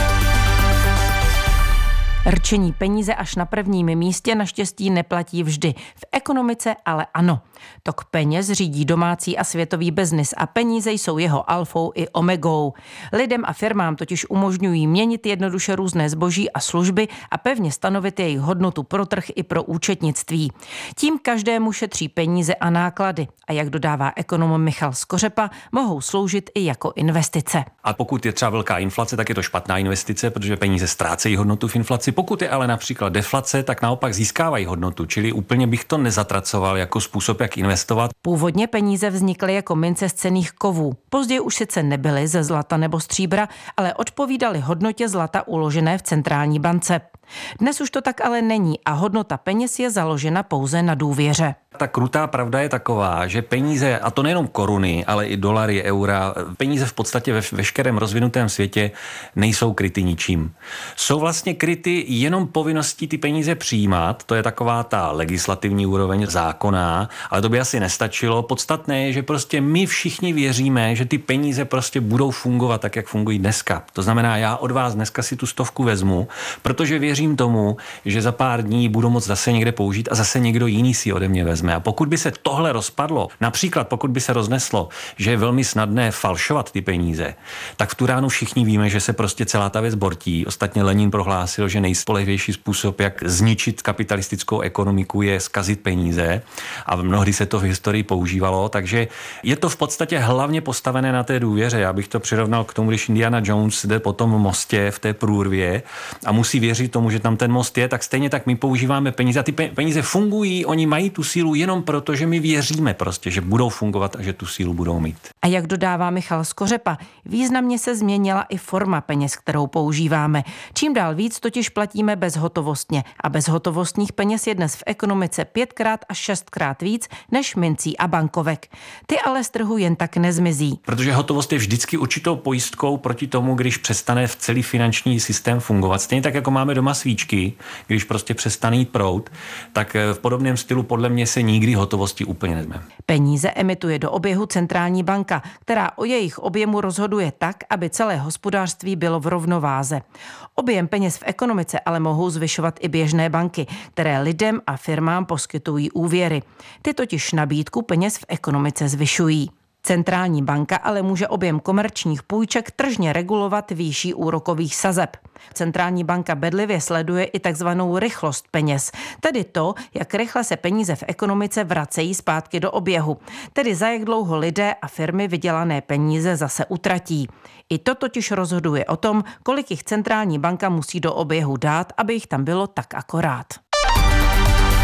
Rčení peníze až na prvním místě naštěstí neplatí vždy. V ekonomice ale ano. Tok peněz řídí domácí a světový biznis a peníze jsou jeho alfou i omegou. Lidem a firmám totiž umožňují měnit jednoduše různé zboží a služby a pevně stanovit jejich hodnotu pro trh i pro účetnictví. Tím každému šetří peníze a náklady a jak dodává ekonom Michal Skořepa, mohou sloužit i jako investice. A pokud je třeba velká inflace, tak je to špatná investice, protože peníze ztrácejí hodnotu v inflaci. Pokud je ale například deflace, tak naopak získávají hodnotu, čili úplně bych to nezatracoval jako způsob, jak investovat. Původně peníze vznikly jako mince z cenných kovů. Později už sice nebyly ze zlata nebo stříbra, ale odpovídaly hodnotě zlata uložené v centrální bance. Dnes už to tak ale není a hodnota peněz je založena pouze na důvěře. Ta krutá pravda je taková, že peníze, a to nejenom koruny, ale i dolary, eura, peníze v podstatě ve veškerém rozvinutém světě nejsou kryty ničím. Jsou vlastně kryty jenom povinností ty peníze přijímat, to je taková ta legislativní úroveň zákonná, ale to by asi nestačilo. Podstatné je, že prostě my všichni věříme, že ty peníze prostě budou fungovat tak, jak fungují dneska. To znamená, já od vás dneska si tu stovku vezmu, protože věřím tomu, že za pár dní budu moct zase někde použít a zase někdo jiný si ode mě vezme. A pokud by se tohle rozpadlo, například pokud by se rozneslo, že je velmi snadné falšovat ty peníze, tak v tu ránu všichni víme, že se prostě celá ta věc bortí. Ostatně Lenin prohlásil, že nejspolehlivější způsob, jak zničit kapitalistickou ekonomiku, je zkazit peníze a mnohdy se to v historii používalo, takže je to v podstatě hlavně postavené na té důvěře. Já bych to přirovnal k tomu, když Indiana Jones jde po tom mostě v té průrvě a musí věřit tomu, že tam ten most je, tak stejně tak my používáme peníze a ty peníze fungují, oni mají tu sílu jenom proto, že my věříme prostě, že budou fungovat a že tu sílu budou mít. A jak dodává Michal Skořepa, významně se změnila i forma peněz, kterou používáme. Čím dál víc totiž platíme bezhotovostně a bezhotovostních peněz je dnes v ekonomice pětkrát až šestkrát víc než mincí a bankovek. Ty ale z trhu jen tak nezmizí. Protože hotovost je vždycky určitou pojistkou proti tomu, když přestane v celý finanční systém fungovat. Stejně tak, jako máme doma svíčky, když prostě přestane jít proud, tak v podobném stylu podle mě se nikdy hotovosti úplně nezme. Peníze emituje do oběhu centrální banka, která o jejich objemu rozhoduje tak, aby celé hospodářství bylo v rovnováze. Objem peněz v ekonomice ale mohou zvyšovat i běžné banky, které lidem a firmám poskytují úvěry. Ty totiž nabídku peněz v ekonomice zvyšují. Centrální banka ale může objem komerčních půjček tržně regulovat výší úrokových sazeb. Centrální banka bedlivě sleduje i takzvanou rychlost peněz, tedy to, jak rychle se peníze v ekonomice vracejí zpátky do oběhu, tedy za jak dlouho lidé a firmy vydělané peníze zase utratí. I to totiž rozhoduje o tom, kolik jich centrální banka musí do oběhu dát, aby jich tam bylo tak akorát.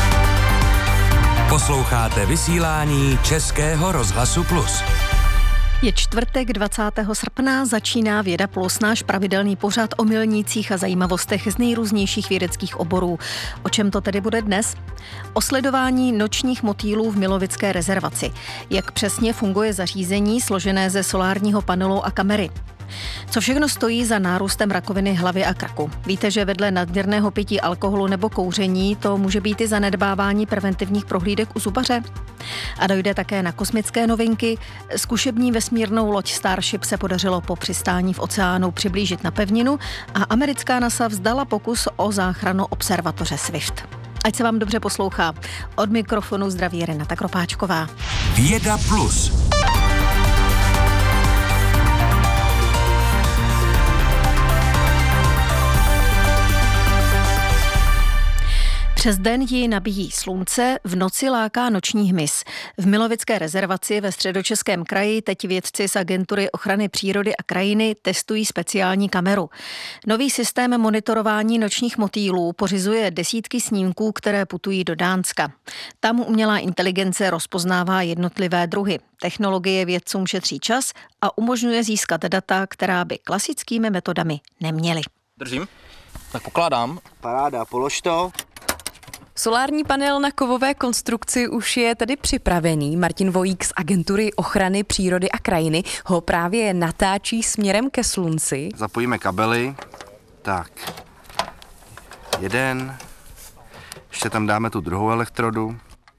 Posloucháte vysílání Českého rozhlasu Plus. Je čtvrtek dvacátého srpna, začíná Věda plus, náš pravidelný pořad o milnících a zajímavostech z nejrůznějších vědeckých oborů. O čem to tedy bude dnes? O sledování nočních motýlů v Milovické rezervaci. Jak přesně funguje zařízení složené ze solárního panelu a kamery? Co všechno stojí za nárůstem rakoviny hlavy a krku? Víte, že vedle nadměrného pití alkoholu nebo kouření to může být i zanedbávání preventivních prohlídek u zubaře? A dojde také na kosmické novinky. Zkušební vesmírnou loď Starship se podařilo po přistání v oceánu přiblížit na pevninu a americká NASA vzdala pokus o záchranu observatoře Swift. Ať se vám dobře poslouchá. Od mikrofonu zdraví Renata Kropáčková. Věda plus. Přes den ji nabíjí slunce, v noci láká noční hmyz. V Milovické rezervaci ve Středočeském kraji teď vědci z Agentury ochrany přírody a krajiny testují speciální kameru. Nový systém monitorování nočních motýlů pořizuje desítky snímků, které putují do Dánska. Tam umělá inteligence rozpoznává jednotlivé druhy. Technologie vědcům šetří čas a umožňuje získat data, která by klasickými metodami neměly. Držím, tak pokládám. Paráda, polož to. Solární panel na kovové konstrukci už je tedy připravený. Martin Vojík z Agentury ochrany přírody a krajiny ho právě natáčí směrem ke slunci. Zapojíme kabely. Tak. Jeden. Ještě tam dáme tu druhou elektrodu.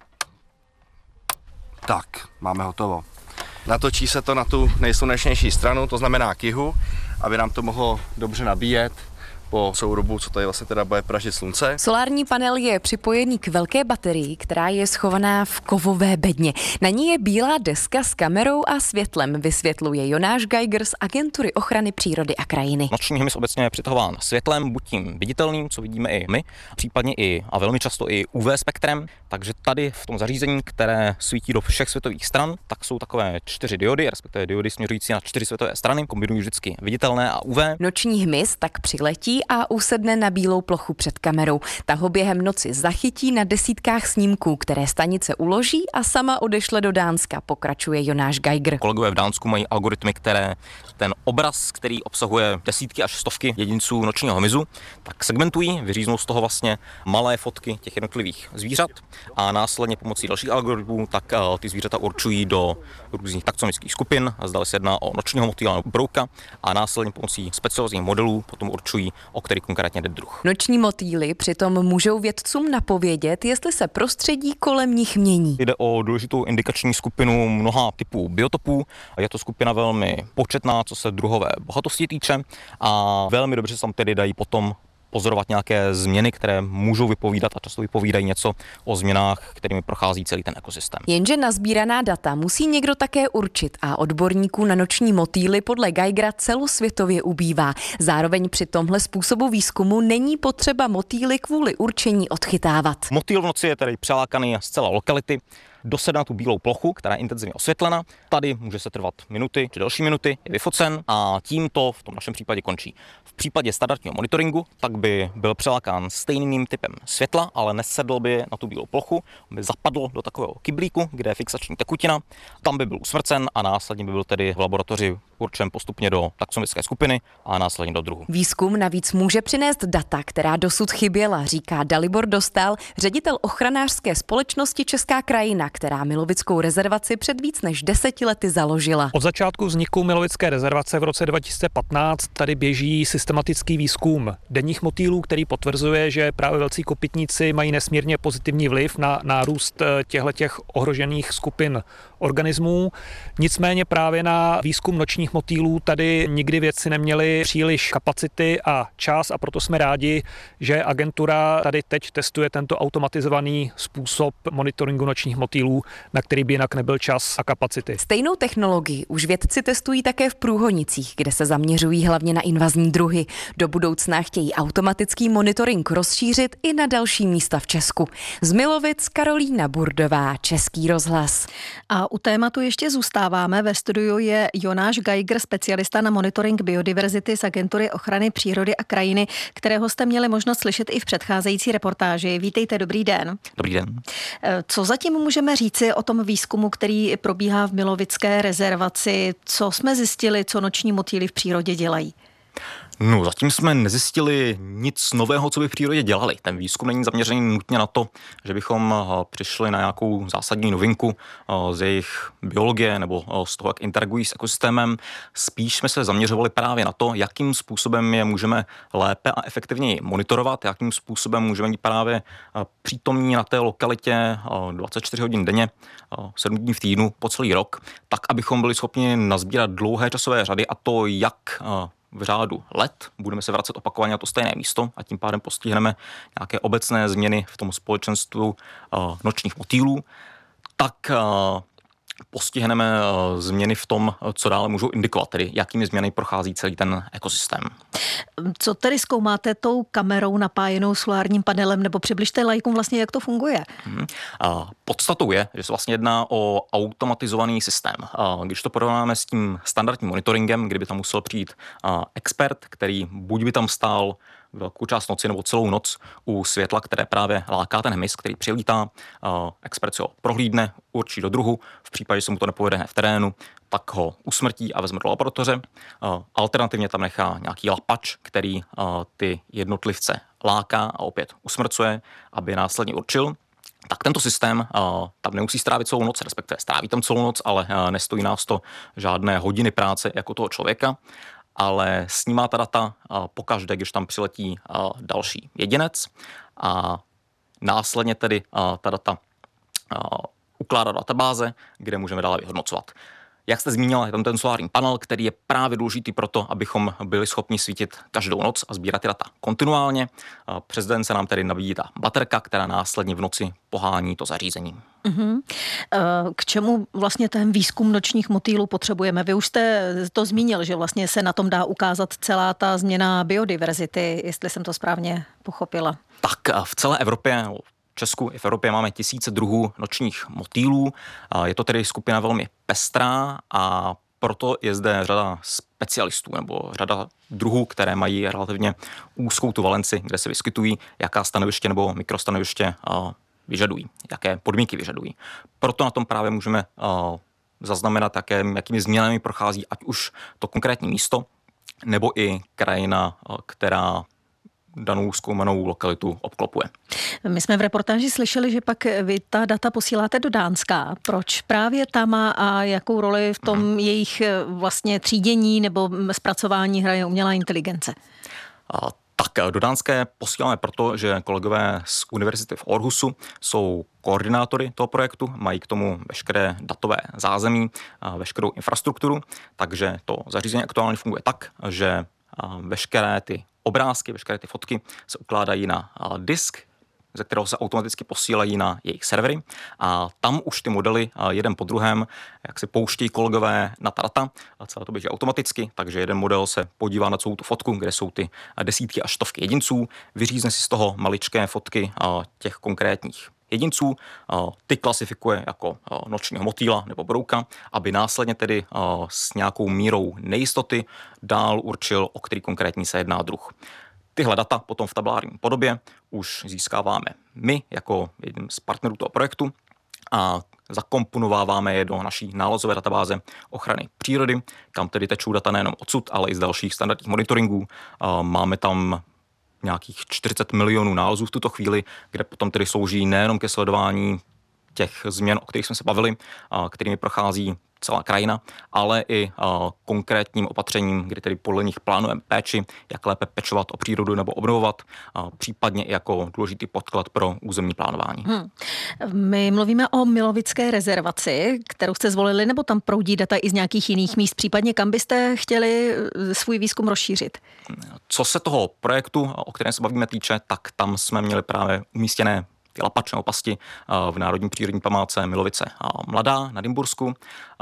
Tak, máme hotovo. Natočí se to na tu nejslunečnější stranu, to znamená k jihu, aby nám to mohlo dobře nabíjet po soudobu, co tady vlastně teda bude pražit slunce. Solární panel je připojený k velké baterii, která je schovaná v kovové bedně. Na ní je bílá deska s kamerou a světlem, vysvětluje Jonáš Geiger z Agentury ochrany přírody a krajiny. Noční hmyz obecně je přitahován světlem, buď tím viditelným, co vidíme i my, případně i a velmi často i U V spektrem, takže tady v tom zařízení, které svítí do všech světových stran, tak jsou takové čtyři diody, respektive diody směřující na čtyři světové strany, kombinují vždycky viditelné a U V. Noční hmyz tak přiletí a usedne na bílou plochu před kamerou. Ta ho během noci zachytí na desítkách snímků, které stanice uloží a sama odešle do Dánska, pokračuje Jonáš Geiger. Kolegové v Dánsku mají algoritmy, které ten obraz, který obsahuje desítky až stovky jedinců nočního hmyzu, tak segmentují, vyříznou z toho vlastně malé fotky těch jednotlivých zvířat a následně pomocí dalších algoritmů tak uh, ty zvířata určují do různých taxonomických skupin, zda se jedná o nočního motýla nebo brouka a následně pomocí specializovaných modelů potom určují, o který konkrétně jde druh. Noční motýly přitom můžou vědcům napovědět, jestli se prostředí kolem nich mění. Jde o důležitou indikační skupinu mnoha typů biotopů. Je to skupina velmi početná, co se druhové bohatosti týče a velmi dobře se tam tedy dají potom pozorovat nějaké změny, které můžou vypovídat a často vypovídají něco o změnách, kterými prochází celý ten ekosystém. Jenže nazbíraná data musí někdo také určit a odborníků na noční motýly podle Geigera celosvětově ubývá. Zároveň při tomhle způsobu výzkumu není potřeba motýly kvůli určení odchytávat. Motýl v noci je tedy přelákaný z celé lokality, dosedne na tu bílou plochu, která je intenzivně osvětlena. Tady může se trvat minuty či další minuty, je vyfocen a tím to v tom našem případě končí. V případě standardního monitoringu tak by byl přelákán stejným typem světla, ale nesedl by na tu bílou plochu, by zapadl do takového kyblíku, kde je fixační tekutina, tam by byl usmrcen a následně by byl tedy v laboratoři určen postupně do taxonomické skupiny a následně do druhu. Výzkum navíc může přinést data, která dosud chyběla, říká Dalibor Dostál, ředitel ochranářské společnosti Česká krajina, která Milovickou rezervaci před víc než deseti lety založila. Od začátku vzniku Milovické rezervace v roce dva tisíce patnáct tady běží systematický výzkum denních motýlů, který potvrzuje, že právě velcí kopytníci mají nesmírně pozitivní vliv na nárůst těchto ohrožených skupin organismů. Nicméně právě na výzkum nočních motýlů tady nikdy vědci neměli příliš kapacity a čas a proto jsme rádi, že agentura tady teď testuje tento automatizovaný způsob monitoringu nočních motýlů, na který by jinak nebyl čas a kapacity. Stejnou technologii už vědci testují také v Průhonicích, kde se zaměřují hlavně na invazní druhy. Do budoucna chtějí automatický monitoring rozšířit i na další místa v Česku. Z Milovic Karolína Burdová, Český rozhlas. A u tématu ještě zůstáváme. Ve studiu je Jonáš Geiger, specialista na monitoring biodiverzity z Agentury ochrany přírody a krajiny, kterého jste měli možnost slyšet i v předcházející reportáži. Vítejte, dobrý den. Dobrý den. Co zatím můžeme můžeme říci o tom výzkumu, který probíhá v Milovické rezervaci? Co jsme zjistili, co noční motýly v přírodě dělají? No, zatím jsme nezjistili nic nového, co by v přírodě dělali. Ten výzkum není zaměřený nutně na to, že bychom přišli na nějakou zásadní novinku z jejich biologie nebo z toho, jak interagují s ekosystémem. Spíš jsme se zaměřovali právě na to, jakým způsobem je můžeme lépe a efektivněji monitorovat, jakým způsobem můžeme být právě přítomní na té lokalitě dvacet čtyři hodin denně, sedm dní v týdnu po celý rok, tak, abychom byli schopni nazbírat dlouhé časové řady, a to jak v řádu let, budeme se vracet opakovaně na to stejné místo a tím pádem postihneme nějaké obecné změny v tom společenstvu uh, nočních motýlů, tak uh, postihneme uh, změny v tom, co dále můžou indikovat, tedy jakými změny prochází celý ten ekosystém. Co tedy zkoumáte tou kamerou napájenou solárním panelem, nebo přibližte laikům vlastně, jak to funguje? Hmm. Uh, podstatou je, že se vlastně jedná o automatizovaný systém. Uh, když to porovnáme s tím standardním monitoringem, kdyby tam musel přijít uh, expert, který buď by tam stál velkou část noci nebo celou noc u světla, které právě láká ten hmyz, který přilítá, uh, expert si ho prohlídne, určí do druhu, v případě, že se mu to nepovede v terénu, tak ho usmrtí a vezme do laboratoře. Uh, alternativně tam nechá nějaký lapač, který uh, ty jednotlivce láká a opět usmrcuje, aby následně určil. Tak tento systém uh, tam nemusí strávit celou noc, respektive stráví tam celou noc, ale uh, nestojí nás to žádné hodiny práce jako toho člověka, ale snímá ta data uh, pokaždé, když tam přiletí uh, další jedinec a následně tedy uh, ta data uh, ukládá do databáze, kde můžeme dále vyhodnocovat. Jak jste zmínila, je tam ten solární panel, který je právě důležitý proto, abychom byli schopni svítit každou noc a sbírat ty data kontinuálně. Přes den se nám tedy nabíjí ta baterka, která následně v noci pohání to zařízení. Uh-huh. K čemu vlastně ten výzkum nočních motýlů potřebujeme? Vy už jste to zmínil, že vlastně se na tom dá ukázat celá ta změna biodiverzity, jestli jsem to správně pochopila. Tak v celé Evropě, v Česku i v Evropě máme tisíce druhů nočních motýlů. Je to tedy skupina velmi pestrá a proto je zde řada specialistů nebo řada druhů, které mají relativně úzkou tu valenci, kde se vyskytují, jaká stanoviště nebo mikrostanoviště vyžadují, jaké podmínky vyžadují. Proto na tom právě můžeme zaznamenat, jaké, jakými změnami prochází ať už to konkrétní místo, nebo i krajina, která danou zkoumanou lokalitu obklopuje. My jsme v reportáži slyšeli, že pak vy ta data posíláte do Dánska. Proč právě tam a jakou roli v tom hmm. jejich vlastně třídění nebo zpracování hraje umělá inteligence? A tak do Dánské posíláme proto, že kolegové z univerzity v Aarhusu jsou koordinátory toho projektu, mají k tomu veškeré datové zázemí, veškerou infrastrukturu, takže to zařízení aktuálně funguje tak, že veškeré ty obrázky, veškeré ty fotky se ukládají na disk, ze kterého se automaticky posílají na jejich servery a tam už ty modely jeden po druhém, jak se pouštějí kolegové na ta data, a celé to běží automaticky, takže jeden model se podívá na celou tu fotku, kde jsou ty desítky až stovky jedinců, vyřízne si z toho maličké fotky těch konkrétních jedinců, ty klasifikuje jako nočního motýla nebo brouka, aby následně tedy s nějakou mírou nejistoty dál určil, o který konkrétní se jedná druh. Tyhle data potom v tabulární podobě už získáváme my jako jeden z partnerů toho projektu a zakomponováváme je do naší nálezové databáze ochrany přírody, kam tedy tečou data nejenom odsud, ale i z dalších standardních monitoringů. Máme tam nějakých čtyřicet milionů nálezů v tuto chvíli, kde potom tedy slouží nejenom ke sledování těch změn, o kterých jsme se bavili, kterými prochází celá krajina, ale i uh, konkrétním opatřením, kdy tedy podle nich plánujeme péči, jak lépe pečovat o přírodu nebo obnovovat, uh, případně i jako důležitý podklad pro územní plánování. Hmm. My mluvíme o Milovické rezervaci, kterou jste zvolili, nebo tam proudí data i z nějakých jiných míst, případně kam byste chtěli svůj výzkum rozšířit? Co se toho projektu, o kterém se bavíme, týče, tak tam jsme měli právě umístěné ty lapačné opasti v Národní přírodní památce Milovice Mladá na Dymbursku.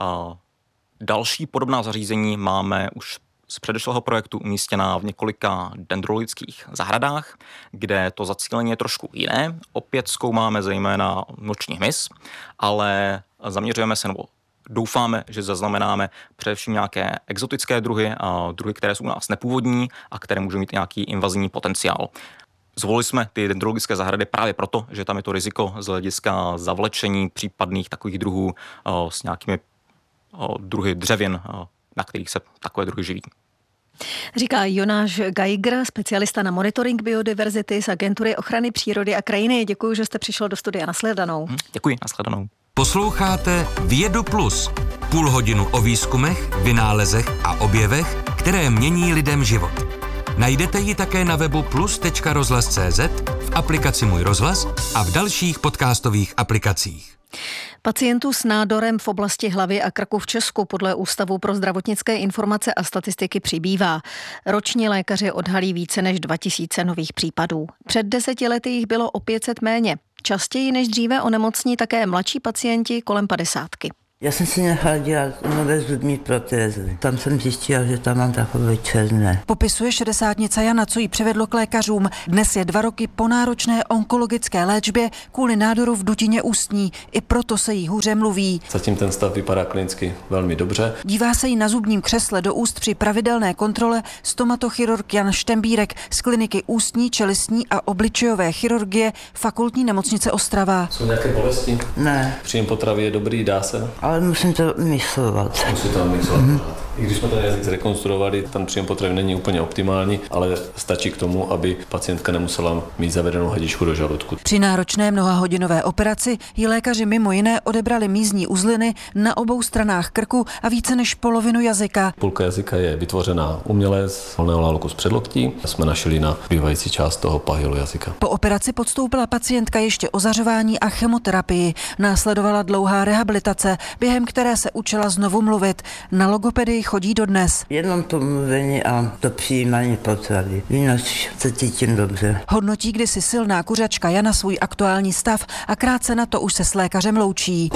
Další podobná zařízení máme už z předešlého projektu umístěná v několika dendrologických zahradách, kde to zacílení je trošku jiné. Opět zkoumáme zejména noční hmyz, ale zaměřujeme se nebo doufáme, že zaznamenáme především nějaké exotické druhy, druhy, které jsou u nás nepůvodní a které můžou mít nějaký invazní potenciál. Zvolili jsme ty dendrologické zahrady právě proto, že tam je to riziko z hlediska zavlečení případných takových druhů o, s nějakými o, druhy dřevin, o, na kterých se takové druhy živí. Říká Jonáš Geiger, specialista na monitoring biodiverzity z Agentury ochrany přírody a krajiny. Děkuji, že jste přišel do studia. Nashledanou. Děkuji, nashledanou. Posloucháte Vědu Plus. Půl hodinu o výzkumech, vynálezech a objevech, které mění lidem život. Najdete ji také na webu plus tečka rozhlas tečka cé zet, v aplikaci Můj rozhlas a v dalších podcastových aplikacích. Pacientů s nádorem v oblasti hlavy a krku v Česku podle Ústavu pro zdravotnické informace a statistiky přibývá. Ročně lékaři odhalí více než dva tisíce nových případů. Před deseti lety jich bylo o pět set méně. Častěji než dříve onemocní také mladší pacienti kolem padesátky. Já jsem si nechala dělat nové zubní protézy. Tam jsem zjistila, že tam mám takové černé. Popisuje šedesátnice Jana, co jí přivedlo k lékařům. Dnes je dva roky po náročné onkologické léčbě kvůli nádoru v dutině ústní. I proto se jí hůře mluví. Zatím ten stav vypadá klinicky velmi dobře. Dívá se jí na zubním křesle do úst při pravidelné kontrole stomatochirurg Jan Štembírek z kliniky ústní, čelistní a obličejové chirurgie Fakultní nemocnice Ostrava. Jsou nějaké bolesti? Ne. Příjem potravy je dobrý, dá se? Ale musím to mixovat. Musím to mixovat mm-hmm. I když jsme ten jazyk zrekonstruovali, ten příjem potravy není úplně optimální, ale stačí k tomu, aby pacientka nemusela mít zavedenou hadičku do žaludku. Při náročné mnohahodinové operaci jí lékaři mimo jiné odebrali mízní uzliny na obou stranách krku a více než polovinu jazyka. Půlka jazyka je vytvořená uměle z volného laloku z předloktí. Jsme našli na bývající část toho pahylu jazyka. Po operaci podstoupila pacientka ještě ozařování a chemoterapii. Následovala dlouhá rehabilitace, během které se učila znovu mluvit. Na logopedii chodí dodnes. Jenom to mluvení a to přijímání potravy. Jinak se cítím dobře. Hodnotí kdysi silná kuřačka Jana svůj aktuální stav a krátce na to už se s lékařem loučí.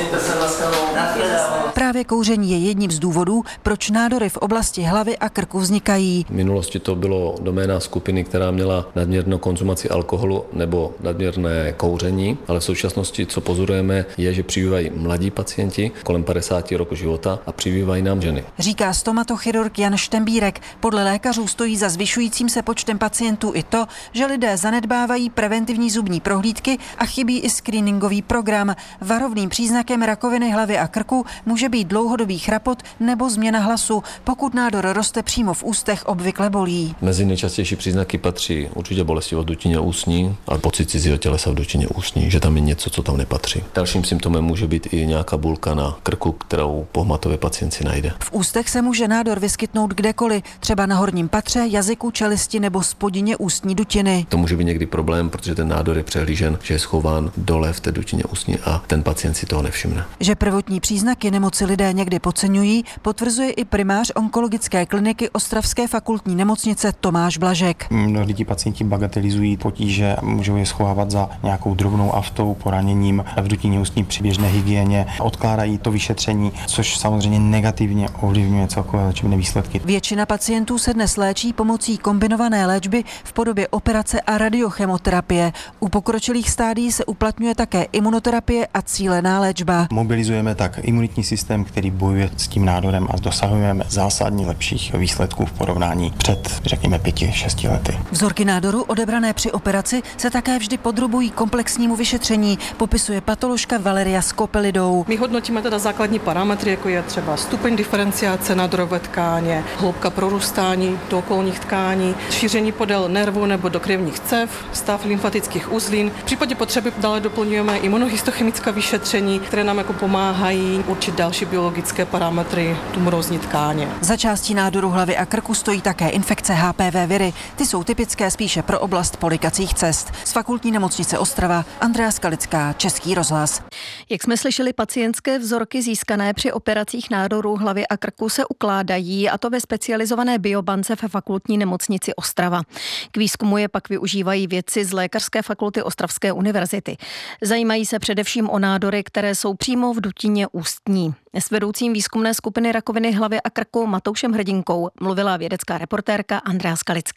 Právě kouření je jedním z důvodů, proč nádory v oblasti hlavy a krku vznikají. V minulosti to bylo doména skupiny, která měla nadměrnou konzumaci alkoholu nebo nadměrné kouření, ale v současnosti, co pozorujeme, je, že přibývají mladí pacienti kolem padesáti roku života a přibývají nám ženy. Říká stomatochirurg Jan Štembírek. Podle lékařů stojí za zvyšujícím se počtem pacientů i to, že lidé zanedbávají preventivní zubní prohlídky a chybí i screeningový program. Varovným příznakem rakoviny hlavy a krku může být dlouhodobý chrapot nebo změna hlasu, pokud nádor roste přímo v ústech, obvykle bolí. Mezi nejčastější příznaky patří určitě bolestivost dutině ústní a pocit cizího tělesa v dutině ústní, že tam je něco, co tam nepatří. Dalším symptomem může být i nějaká bulka na krku, kterou po hmatové pacienci najde. V ústech se může nádor vyskytnout kdekoliv, třeba na horním patře, jazyku, čelisti nebo spodině ústní dutiny. To může být někdy problém, protože ten nádor je přehlížen, že je schován dole v té dutině ústní a ten pacient si toho nevšimne. Že prvotní příznaky nemoci lidé někdy podceňují, potvrzuje i primář onkologické kliniky Ostravské fakultní nemocnice Tomáš Blažek. Mnohdy ti pacienti bagatelizují potíže, můžou je schovávat za nějakou drobnou aftou, poraněním v dutině ústní při běžné hygieně, odkládají to vyšetření, což samozřejmě negativně ovlivňuje celkové léčebné výsledky. Většina pacientů se dnes léčí pomocí kombinované léčby v podobě operace a radiochemoterapie. U pokročilých stádií se uplatňuje také imunoterapie a cílená léčba. Mobilizujeme tak imunitní systém, který bojuje s tím nádorem a dosahujeme zásadně lepších výsledků v porovnání před, řekněme, pěti, šesti lety. Vzorky nádoru odebrané při operaci se také vždy podrobují komplexnímu vyšetření, popisuje patoložka Valeria Skopelidou. My hodnotíme teda základní parametry, jako je třeba stupeň diferenciace nádorové tkáně, hloubka prorůstání do okolních tkání, šíření podél nervu nebo do krevních cév, stav lymfatických uzlin. V případě potřeby dále doplňujeme imunohistochemická vyšetření, které nám jako pomáhají určit další biologické parametry tumorózní tkáně. Za částí nádoru hlavy a krku stojí také infekce H P V viry. Ty jsou typické spíše pro oblast polikacích cest. Z Fakultní nemocnice Ostrava Andrea Skalická, Český rozhlas. Jak jsme slyšeli, pacientské vzorky získané při operacích nádorů hlavy a krku se ukládají, a to ve specializované biobance ve Fakultní nemocnici Ostrava. K výzkumu je pak využívají vědci z Lékařské fakulty Ostravské univerzity. Zajímají se především o nádory, které jsou přímo v dutině ústní. S vedoucím výzkumné skupiny rakoviny hlavy a krku Matoušem Hrdinkou mluvila vědecká reportérka Andrea Skalická.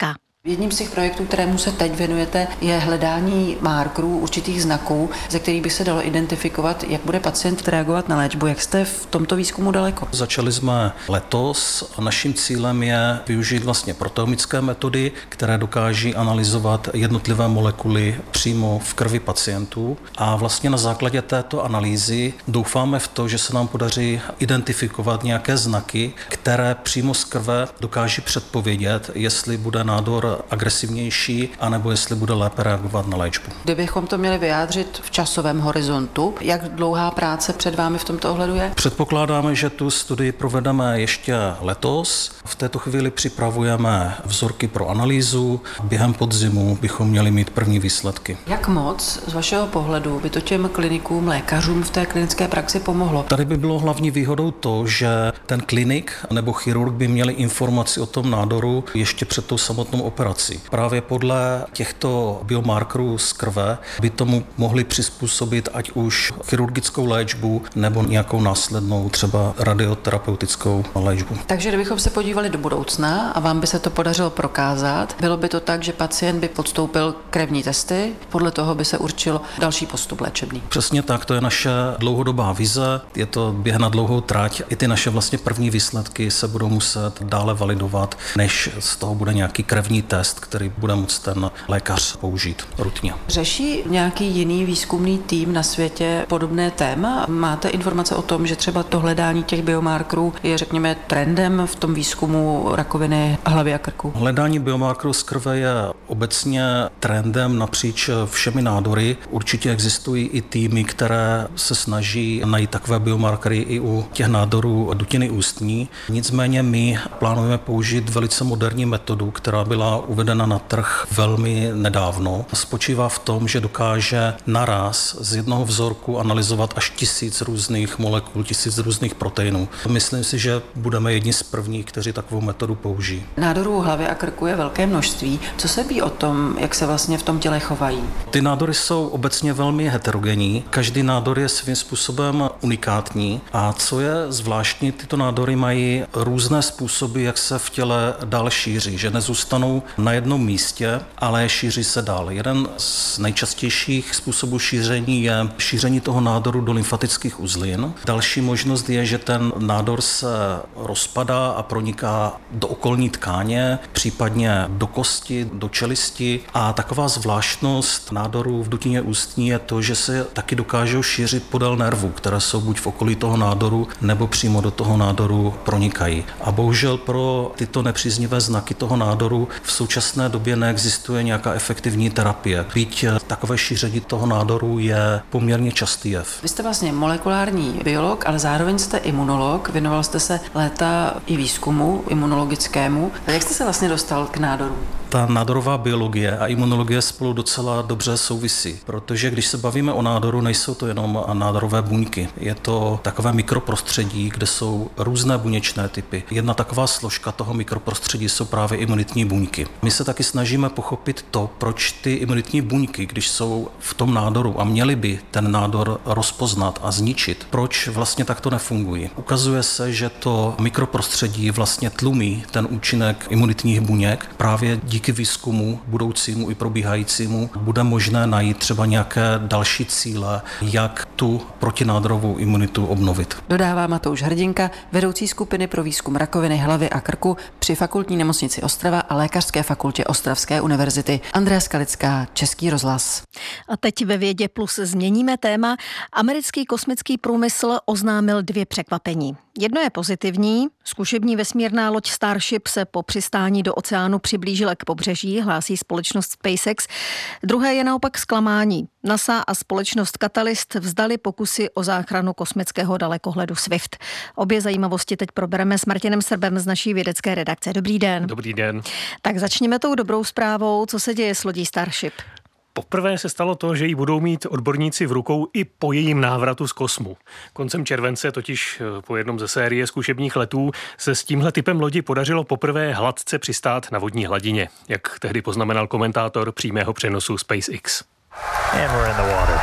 Jedním z těch projektů, kterému se teď věnujete, je hledání markerů, určitých znaků, ze kterých by se dalo identifikovat, jak bude pacient reagovat na léčbu. Jak jste v tomto výzkumu daleko? Začali jsme letos a naším cílem je využít vlastně proteomické metody, které dokáží analyzovat jednotlivé molekuly přímo v krvi pacientů. A vlastně na základě této analýzy doufáme v to, že se nám podaří identifikovat nějaké znaky, které přímo z krve dokáží předpovědět, jestli bude nádor agresivnější, anebo jestli bude lépe reagovat na léčbu. Kdybychom to měli vyjádřit v časovém horizontu, jak dlouhá práce před vámi v tomto ohledu je? Předpokládáme, že tu studii provedeme ještě letos. V této chvíli připravujeme vzorky pro analýzu. Během podzimu bychom měli mít první výsledky. Jak moc z vašeho pohledu by to těm klinikům, lékařům v té klinické praxi pomohlo? Tady by bylo hlavní výhodou to, že ten klinik nebo chirurg by měli informaci o tom nádoru ještě před tou samotnou operací. Právě podle těchto biomarkerů z krve by tomu mohli přizpůsobit ať už chirurgickou léčbu nebo nějakou následnou třeba radioterapeutickou léčbu. Takže kdybychom se podívali do budoucna a vám by se to podařilo prokázat, bylo by to tak, že pacient by podstoupil krevní testy, podle toho by se určil další postup léčebný. Přesně tak, to je naše dlouhodobá vize, je to běh na dlouhou trať. I ty naše vlastně první výsledky se budou muset dále validovat, než z toho bude nějaký krevní test, který bude moct ten lékař použít rutně. Řeší nějaký jiný výzkumný tým na světě podobné téma? Máte informace o tom, že třeba to hledání těch biomarkerů je, řekněme, trendem v tom výzkumu rakoviny hlavy a krku? Hledání biomarkerů z krve je obecně trendem napříč všemi nádory. Určitě existují i týmy, které se snaží najít takové biomarkery i u těch nádorů dutiny ústní. Nicméně my plánujeme použít velice moderní metodu, která byla uvedena na trh velmi nedávno. Spočívá v tom, že dokáže naraz z jednoho vzorku analyzovat až tisíc různých molekul, tisíc různých proteinů. Myslím si, že budeme jedni z prvních, kteří takovou metodu použijí. Nádorů hlavy a krku je velké množství. Co se ví o tom, jak se vlastně v tom těle chovají? Ty nádory jsou obecně velmi heterogenní. Každý nádor je svým způsobem unikátní a co je zvláštní, tyto nádory mají různé způsoby, jak se v těle dál šíří, že nezůstanou na jednom místě, ale šíří se dál. Jeden z nejčastějších způsobů šíření je šíření toho nádoru do lymfatických uzlin. Další možnost je, že ten nádor se rozpadá a proniká do okolní tkáně, případně do kosti, do čelisti. A taková zvláštnost nádorů v dutině ústní je to, že se taky dokážou šířit podél nervů, které jsou buď v okolí toho nádoru, nebo přímo do toho nádoru pronikají. A bohužel pro tyto nepříznivé znaky toho nádoru v současné době neexistuje nějaká efektivní terapie. Byť takové šíření toho nádoru je poměrně častý jev. Vy jste vlastně molekulární biolog, ale zároveň jste imunolog. Věnoval jste se léta i výzkumu imunologickému. A jak jste se vlastně dostal k nádoru? Ta nádorová biologie a imunologie spolu docela dobře souvisí, protože když se bavíme o nádoru, nejsou to jenom nádorové buňky. Je to takové mikroprostředí, kde jsou různé buněčné typy. Jedna taková složka toho mikroprostředí jsou právě imunitní buňky. My se taky snažíme pochopit to, proč ty imunitní buňky, když jsou v tom nádoru a měly by ten nádor rozpoznat a zničit, proč vlastně takto nefungují. Ukazuje se, že to mikroprostředí vlastně tlumí ten účinek imunitních buněk. Právě díky výzkumu budoucímu i probíhajícímu bude možné najít třeba nějaké další cíle, jak tu protinádorovou imunitu obnovit. Dodává Matouš Hrdinka, vedoucí skupiny pro výzkum rakoviny hlavy a krku při Fakultní nemocnici Ostrava a Lékařské fakultě Ostravské univerzity. Andrea Skalická, Český rozhlas. A teď ve Vědě plus změníme téma. Americký kosmický průmysl oznámil dvě překvapení. Jedno je pozitivní. Zkušební vesmírná loď Starship se po přistání do oceánu přiblížila k pobřeží, hlásí společnost SpaceX. Druhé je naopak zklamání. NASA a společnost Catalyst vzdali pokusy o záchranu kosmického dalekohledu Swift. Obě zajímavosti teď probereme s Martinem Srbem z naší vědecké redakce. Dobrý den. Dobrý den. Tak začněme tou dobrou zprávou. Co se děje s lodí Starship? Poprvé se stalo to, že ji budou mít odborníci v rukou i po jejím návratu z kosmu. Koncem července totiž po jednom ze série zkušebních letů se s tímhle typem lodi podařilo poprvé hladce přistát na vodní hladině, jak tehdy poznamenal komentátor přímého přenosu SpaceX. And we're in the water.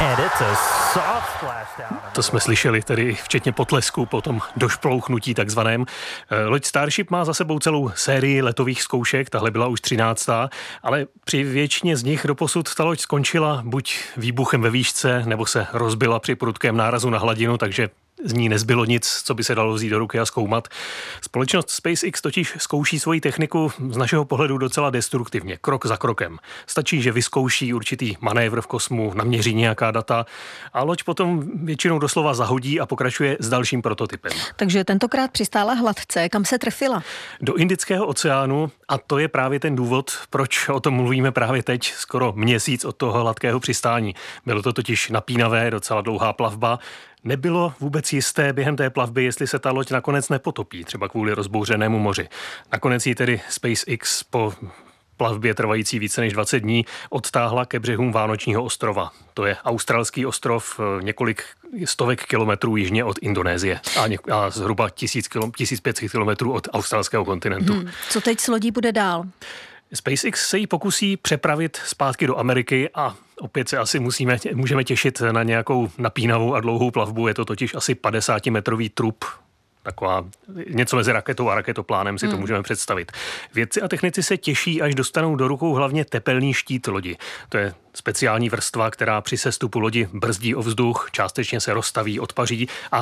To jsme slyšeli tedy včetně potlesku po tom došplouchnutí takzvaném. Loď Starship má za sebou celou sérii letových zkoušek, tahle byla už třináctá, ale při většině z nich doposud ta loď skončila buď výbuchem ve výšce, nebo se rozbila při prudkém nárazu na hladinu, takže z ní nezbylo nic, co by se dalo vzít do ruky a zkoumat. Společnost SpaceX totiž zkouší svoji techniku z našeho pohledu docela destruktivně, krok za krokem. Stačí, že vyzkouší určitý manévr v kosmu, naměří nějaká data a loď potom většinou doslova zahodí a pokračuje s dalším prototypem. Takže tentokrát přistála hladce, kam se trefila? Do Indického oceánu, a to je právě ten důvod, proč o tom mluvíme právě teď, skoro měsíc od toho hladkého přistání. Bylo to totiž napínavé, docela dlouhá plavba. Nebylo vůbec jisté během té plavby, jestli se ta loď nakonec nepotopí, třeba kvůli rozbouřenému moři. Nakonec ji tedy SpaceX po plavbě trvající více než dvacet dní odtáhla ke břehům Vánočního ostrova. To je australský ostrov několik stovek kilometrů jižně od Indonésie a, něk- a zhruba tisíc kilo- tisíc pět set kilometrů od australského kontinentu. Hmm. Co teď s lodí bude dál? SpaceX se jí pokusí přepravit zpátky do Ameriky a opět se asi musíme, můžeme těšit na nějakou napínavou a dlouhou plavbu. Je to totiž asi padesátimetrový trup, taková něco mezi raketou a raketoplánem si to Hmm. můžeme představit. Vědci a technici se těší, až dostanou do rukou hlavně tepelný štít lodi. To je speciální vrstva, která při sestupu lodi brzdí o vzduch, částečně se roztaví, odpaří a